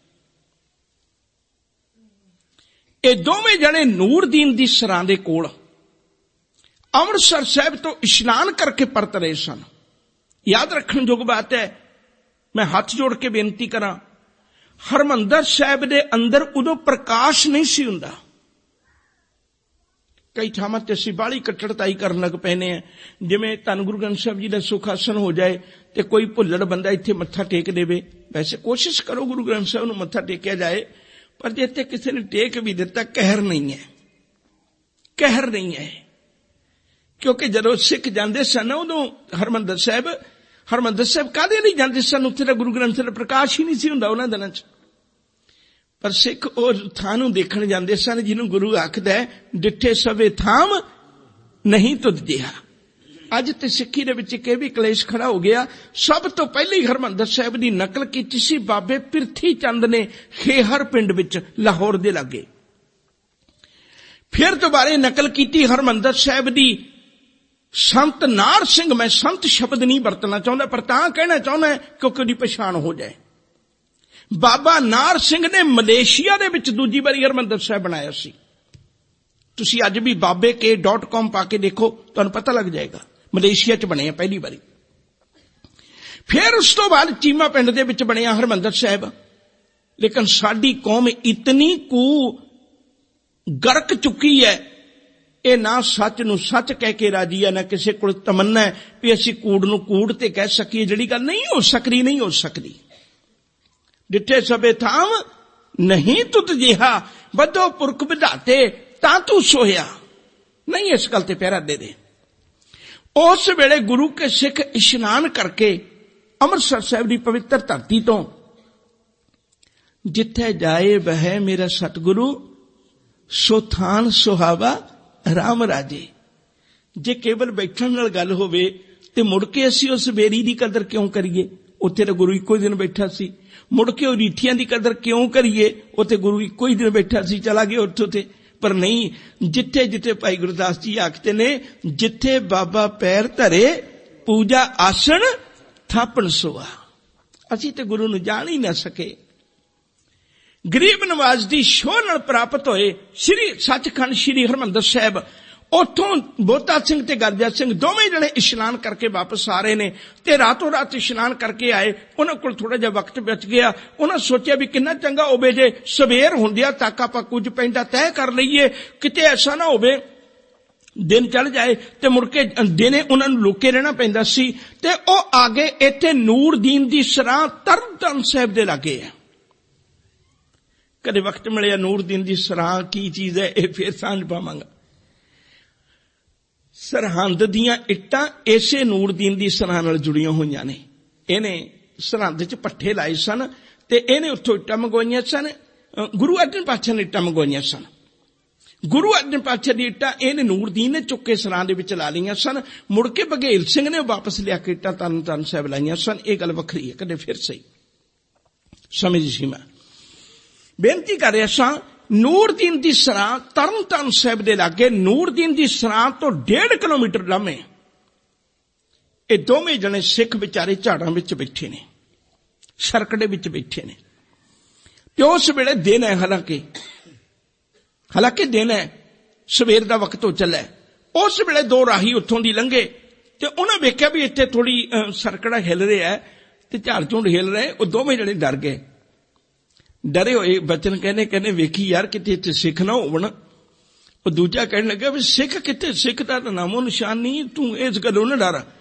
ਇਹ ਦੋਵੇਂ ਜਣੇ ਨੂਰਦੀਨ ਦੀ ਸਰਾਂ ਦੇ ਕੋਲ ਅੰਮ੍ਰਿਤਸਰ ਸਾਹਿਬ ਤੋਂ ਇਸ਼ਨਾਨ ਕਰਕੇ ਪਰਤ ਰਹੇ ਸਨ। ਯਾਦ ਰੱਖਣ ਯੋਗ ਬਾਤ ਹੈ, ਮੈਂ ਹੱਥ ਜੋੜ ਕੇ ਬੇਨਤੀ ਕਰਾਂ, ਹਰਿਮੰਦਰ ਸਾਹਿਬ ਦੇ ਅੰਦਰ ਉਦੋਂ ਪ੍ਰਕਾਸ਼ ਨਹੀਂ ਸੀ ਹੁੰਦਾ। ਕਈ ਥਾਵਾਂ ਤੇ ਅਸੀਂ ਬਾਹਲੀ ਕੱਟੜਤਾਈ ਕਰਨ ਲੱਗ ਪੈਨੇ ਆ, ਜਿਵੇਂ ਧੰਨ ਗੁਰੂ ਗ੍ਰੰਥ ਸਾਹਿਬ ਜੀ ਦਾ ਸੁਖਾਸਨ ਹੋ ਜਾਏ ਤੇ ਕੋਈ ਭੁੱਲੜ ਬੰਦਾ ਇੱਥੇ ਮੱਥਾ ਟੇਕ ਦੇਵੇ। ਵੈਸੇ ਕੋਸ਼ਿਸ਼ ਕਰੋ ਗੁਰੂ ਗ੍ਰੰਥ ਸਾਹਿਬ ਨੂੰ ਮੱਥਾ ਟੇਕਿਆ ਜਾਏ, ਪਰ ਜੇ ਇੱਥੇ ਕਿਸੇ ਨੇ ਟੇਕ ਵੀ ਦਿੱਤਾ, ਕਹਿਰ ਨਹੀਂ ਹੈ। ਕਿਉਂਕਿ ਜਦੋਂ ਸਿੱਖ ਜਾਂਦੇ ਸਨ ਉਦੋਂ ਹਰਿਮੰਦਰ ਸਾਹਿਬ ਕਾਹਦੇ ਲਈ ਜਾਂਦੇ ਸਨ? ਉੱਥੇ ਤਾਂ ਗੁਰੂ ਗ੍ਰੰਥ ਸਾਹਿਬ ਦਾ ਪ੍ਰਕਾਸ਼ ਹੀ ਨਹੀਂ ਸੀ ਹੁੰਦਾ ਉਹਨਾਂ ਦਿਨਾਂ 'ਚ। ਪਰ ਸਿੱਖ ਉਹ ਥਾਂ ਨੂੰ ਦੇਖਣ ਜਾਂਦੇ ਸਨ ਜਿਹਨੂੰ ਗੁਰੂ ਆਖਦਾ ਹੈ, ਡਿੱਠੇ ਸਵੇ ਥਾਮ ਨਹੀਂ ਤੁਧ ਜਿਹਾ। ਅੱਜ ਤੇ ਸਿੱਖੀ ਦੇ ਵਿੱਚ ਇੱਕ ਇਹ ਵੀ ਕਲੇਸ਼ ਖੜਾ ਹੋ ਗਿਆ। ਸਭ ਤੋਂ ਪਹਿਲੀ ਹਰਿਮੰਦਰ ਸਾਹਿਬ ਦੀ ਨਕਲ ਕੀਤੀ ਸੀ ਬਾਬੇ ਪਿਰਥੀ ਚੰਦ ਨੇ, ਖੇਹਰ ਪਿੰਡ ਵਿੱਚ, ਲਾਹੌਰ ਦੇ ਲਾਗੇ। ਫਿਰ ਦੁਬਾਰੇ ਨਕਲ ਕੀਤੀ ਹਰਿਮੰਦਰ ਸਾਹਿਬ ਦੀ ਸੰਤ ਨਾਰ ਸਿੰਘ, ਮੈਂ ਸੰਤ ਸ਼ਬਦ ਨਹੀਂ ਵਰਤਣਾ ਚਾਹੁੰਦਾ, ਪਰ ਤਾਂ ਕਹਿਣਾ ਚਾਹੁੰਦਾ ਕਿਉਂਕਿ ਉਹਦੀ ਪਛਾਣ ਹੋ ਜਾਏ। ਬਾਬਾ ਨਾਰ ਸਿੰਘ ਨੇ ਮਲੇਸ਼ੀਆ ਦੇ ਵਿੱਚ ਦੂਜੀ ਵਾਰੀ ਹਰਿਮੰਦਰ ਸਾਹਿਬ ਬਣਾਇਆ ਸੀ। ਤੁਸੀਂ ਅੱਜ ਵੀ babeke.com ਪਾ ਕੇ ਦੇਖੋ, ਤੁਹਾਨੂੰ ਪਤਾ ਲੱਗ ਜਾਏਗਾ। ਮਲੇਸ਼ੀਆ 'ਚ ਬਣਿਆ ਪਹਿਲੀ ਵਾਰੀ। ਫਿਰ ਉਸ ਤੋਂ ਬਾਅਦ ਚੀਮਾ ਪਿੰਡ ਦੇ ਵਿੱਚ ਬਣਿਆ ਹਰਿਮੰਦਰ ਸਾਹਿਬ। ਲੇਕਿਨ ਸਾਡੀ ਕੌਮ ਇਤਨੀ ਕੁ ਗਰਕ ਚੁੱਕੀ ਹੈ, ਇਹ ਨਾ ਸੱਚ ਨੂੰ ਸੱਚ ਕਹਿ ਕੇ ਰਾਜੀ ਹੈ, ਨਾ ਕਿਸੇ ਕੋਲ ਤਮੰਨਾ ਹੈ ਵੀ ਅਸੀਂ ਕੂੜ ਨੂੰ ਕੂੜ ਤੇ ਕਹਿ ਸਕੀਏ। ਜਿਹੜੀ ਗੱਲ ਨਹੀਂ ਹੋ ਸਕਦੀ। ਡਿੱਠੇ ਸਭੇ ਥਾਮ ਨਹੀਂ ਤੁਧ ਜਿਹਾ, ਬੱਧੋ ਪੁਰਖ ਵਿਧਾਤੇ ਤਾਂ ਤੂੰ ਸੋਇਆ। ਨਹੀਂ, ਇਸ ਗੱਲ ਤੇ ਪਹਿਰਾ ਦੇ। ਉਸ ਵੇਲੇ ਗੁਰੂ ਕੇ ਸਿੱਖ ਇਸ਼ਨਾਨ ਕਰਕੇ ਅੰਮ੍ਰਿਤਸਰ ਸਾਹਿਬ ਦੀ ਪਵਿੱਤਰ ਧਰਤੀ ਤੋਂ, ਜਿੱਥੇ ਜਾਏ ਬਹਿ ਮੇਰਾ ਸਤਿਗੁਰੂ, ਸੋ ਥਾਨ ਸੁਹਾਵਾ ਰਾਮ ਰਾਜੇ। ਜੇ ਕੇਵਲ ਬੈਠਣ ਨਾਲ ਗੱਲ ਹੋਵੇ ਤੇ ਮੁੜ ਕੇ ਅਸੀਂ ਉਸ ਬੇਰੀ ਦੀ ਕਦਰ ਕਿਉਂ ਕਰੀਏ? ਉੱਥੇ ਤਾਂ ਗੁਰੂ ਇੱਕੋ ਹੀ ਦਿਨ ਬੈਠਾ ਸੀ। ਮੁੜ ਕੇ ਉਹ ਰੀਠੀਆਂ ਦੀ ਕਦਰ ਕਿਉਂ ਕਰੀਏ? ਉੱਥੇ ਗੁਰੂ ਇੱਕੋ ਹੀ ਦਿਨ ਬੈਠਾ ਸੀ, ਚਲਾ ਗਿਆ ਉੱਥੋਂ ਤੇ। ਪਰ ਨਹੀਂ, ਜਿੱਥੇ ਭਾਈ ਗੁਰਦਾਸ ਜੀ ਆਖਦੇ ਨੇ, ਜਿੱਥੇ ਬਾਬਾ ਪੈਰ ਧਰੇ ਪੂਜਾ ਆਸਣ ਥਾਪਣ ਸੋਆ। ਅਸੀਂ ਤੇ ਗੁਰੂ ਨੂੰ ਜਾਣ ਹੀ ਨਾ ਸਕੇ। ਗਰੀਬ ਨਵਾਜ਼ ਦੀ ਸ਼ੋਹ ਨਾਲ ਪ੍ਰਾਪਤ ਹੋਏ ਸ੍ਰੀ ਸੱਚਖੰਡ ਸ੍ਰੀ ਹਰਿਮੰਦਰ ਸਾਹਿਬ, ਉੱਥੋਂ ਬੋਤਾ ਸਿੰਘ ਤੇ ਗਰਜਾ ਸਿੰਘ ਦੋਵੇਂ ਜਣੇ ਇਸ਼ਨਾਨ ਕਰਕੇ ਵਾਪਸ ਆ ਰਹੇ ਨੇ ਤੇ ਰਾਤੋਂ ਰਾਤ ਇਸ਼ਨਾਨ ਕਰਕੇ ਆਏ। ਉਹਨਾਂ ਕੋਲ ਥੋੜਾ ਜਿਹਾ ਵਕਤ ਬਚ ਗਿਆ। ਉਹਨਾਂ ਸੋਚਿਆ ਵੀ ਕਿੰਨਾ ਚੰਗਾ ਹੋਵੇ ਜੇ ਸਵੇਰ ਹੁੰਦਿਆਂ ਤੱਕ ਆਪਾਂ ਕੁਝ ਪੈਂਦਾ ਤੈਅ ਕਰ ਲਈਏ, ਕਿਤੇ ਐਸਾ ਨਾ ਹੋਵੇ ਦਿਨ ਚੜ ਜਾਏ ਤੇ ਮੁੜ ਕੇ ਦਿਨੇ ਉਹਨਾਂ ਨੂੰ ਲੁਕੇ ਰਹਿਣਾ ਪੈਂਦਾ ਸੀ। ਤੇ ਉਹ ਆ ਗਏ ਇੱਥੇ ਨੂਰਦੀਨ ਦੀ ਸਰਾਂ ਤਰਨਤਾਰਨ ਸਾਹਿਬ ਦੇ ਲਾਗੇ ਹੈ। ਕਦੇ ਵਕਤ ਮਿਲਿਆ ਨੂਰਦੀਨ ਦੀ ਸਰਾਂ ਕੀ ਚੀਜ਼ ਹੈ, ਇਹ ਫੇਰ ਸਾਂਝ ਪਾਵਾਂਗਾ। ਸਰਹੰਦ ਦੀਆਂ ਇੱਟਾਂ ਇਸੇ ਨੂਰਦੀਨ ਦੀ ਸਰਾਂ ਨਾਲ ਜੁੜੀਆਂ ਹੋਈਆਂ ਨੇ। ਇਹਨੇ ਸਰਹੰਦ 'ਚ ਪੱਠੇ ਲਾਏ ਸਨ ਤੇ ਇਹਨੇ ਉੱਥੋਂ ਇੱਟਾਂ ਮੰਗਵਾਈਆਂ ਸਨ। ਗੁਰੂ ਅਰਜਨ ਪਾਤਸ਼ਾਹ ਨੇ ਇੱਟਾਂ ਮੰਗਵਾਈਆਂ ਸਨ। ਗੁਰੂ ਅਰਜਨ ਪਾਤਸ਼ਾਹ ਦੀ ਇੱਟਾਂ ਇਹਨੇ ਨੂਰਦੀਨ ਨੇ ਚੁੱਕ ਕੇ ਸਰਾਂ ਦੇ ਵਿੱਚ ਲਾ ਲਈਆਂ ਸਨ। ਮੁੜ ਕੇ ਬਘੇਲ ਸਿੰਘ ਨੇ ਵਾਪਸ ਲਿਆ ਕੇ ਇੱਟਾਂ ਤਰਨਤਾਰਨ ਸਾਹਿਬ ਲਾਈਆਂ ਸਨ। ਇਹ ਗੱਲ ਵੱਖਰੀ ਹੈ, ਕਦੇ ਫਿਰ ਸਹੀ। ਸਮੇਂ ਦੀ ਸੀਮਾ ਬੇਨਤੀ ਕਰ ਰਿਹਾ ਸਾਂ, ਨੂਰਦੀਨ ਦੀ ਸਰਾਂ ਤਰਨਤਾਰਨ ਸਾਹਿਬ ਦੇ ਲਾਗੇ, ਨੂਰਦੀਨ ਦੀ ਸਰਾਂ ਤੋਂ 1.5 ਕਿਲੋਮੀਟਰ ਲਾਂਘੇ ਇਹ ਦੋਵੇਂ ਜਣੇ ਸਿੱਖ ਵਿਚਾਰੇ ਝਾੜਾਂ ਵਿੱਚ ਬੈਠੇ ਨੇ, ਸਰਕੜੇ ਵਿੱਚ ਬੈਠੇ ਨੇ। ਤੇ ਉਸ ਵੇਲੇ ਦਿਨ ਹੈ, ਹਾਲਾਂਕਿ ਦਿਨ ਹੈ, ਸਵੇਰ ਦਾ ਵਕਤ ਹੋ ਚੱਲਾ। ਉਸ ਵੇਲੇ ਦੋ ਰਾਹੀ ਉੱਥੋਂ ਦੀ ਲੰਘੇ ਤੇ ਉਹਨਾਂ ਵੇਖਿਆ ਵੀ ਇੱਥੇ ਥੋੜੀ ਸਰਕੜਾ ਹਿੱਲ ਰਿਹਾ ਤੇ ਝਾੜ ਝੁੰਡ ਹਿੱਲ ਰਹੇ। ਉਹ ਦੋਵੇਂ ਜਣੇ ਡਰ ਗਏ, ਡਰੇ ਹੋਏ ਬਚਨ ਕਹਿੰਦੇ ਵੇਖੀ ਯਾਰ ਕਿਤੇ ਇੱਥੇ ਸਿੱਖ ਨਾ ਹੋਵਣ। ਉਹ ਦੂਜਾ ਕਹਿਣ ਲੱਗਾ ਵੀ ਸਿੱਖ ਕਿੱਥੇ, ਸਿੱਖ ਦਾ ਤਾਂ ਨਾਮੋ ਨਿਸ਼ਾਨ ਨਹੀਂ, ਤੂੰ ਇਸ ਗੱਲੋਂ ਨਾ ਡਰ।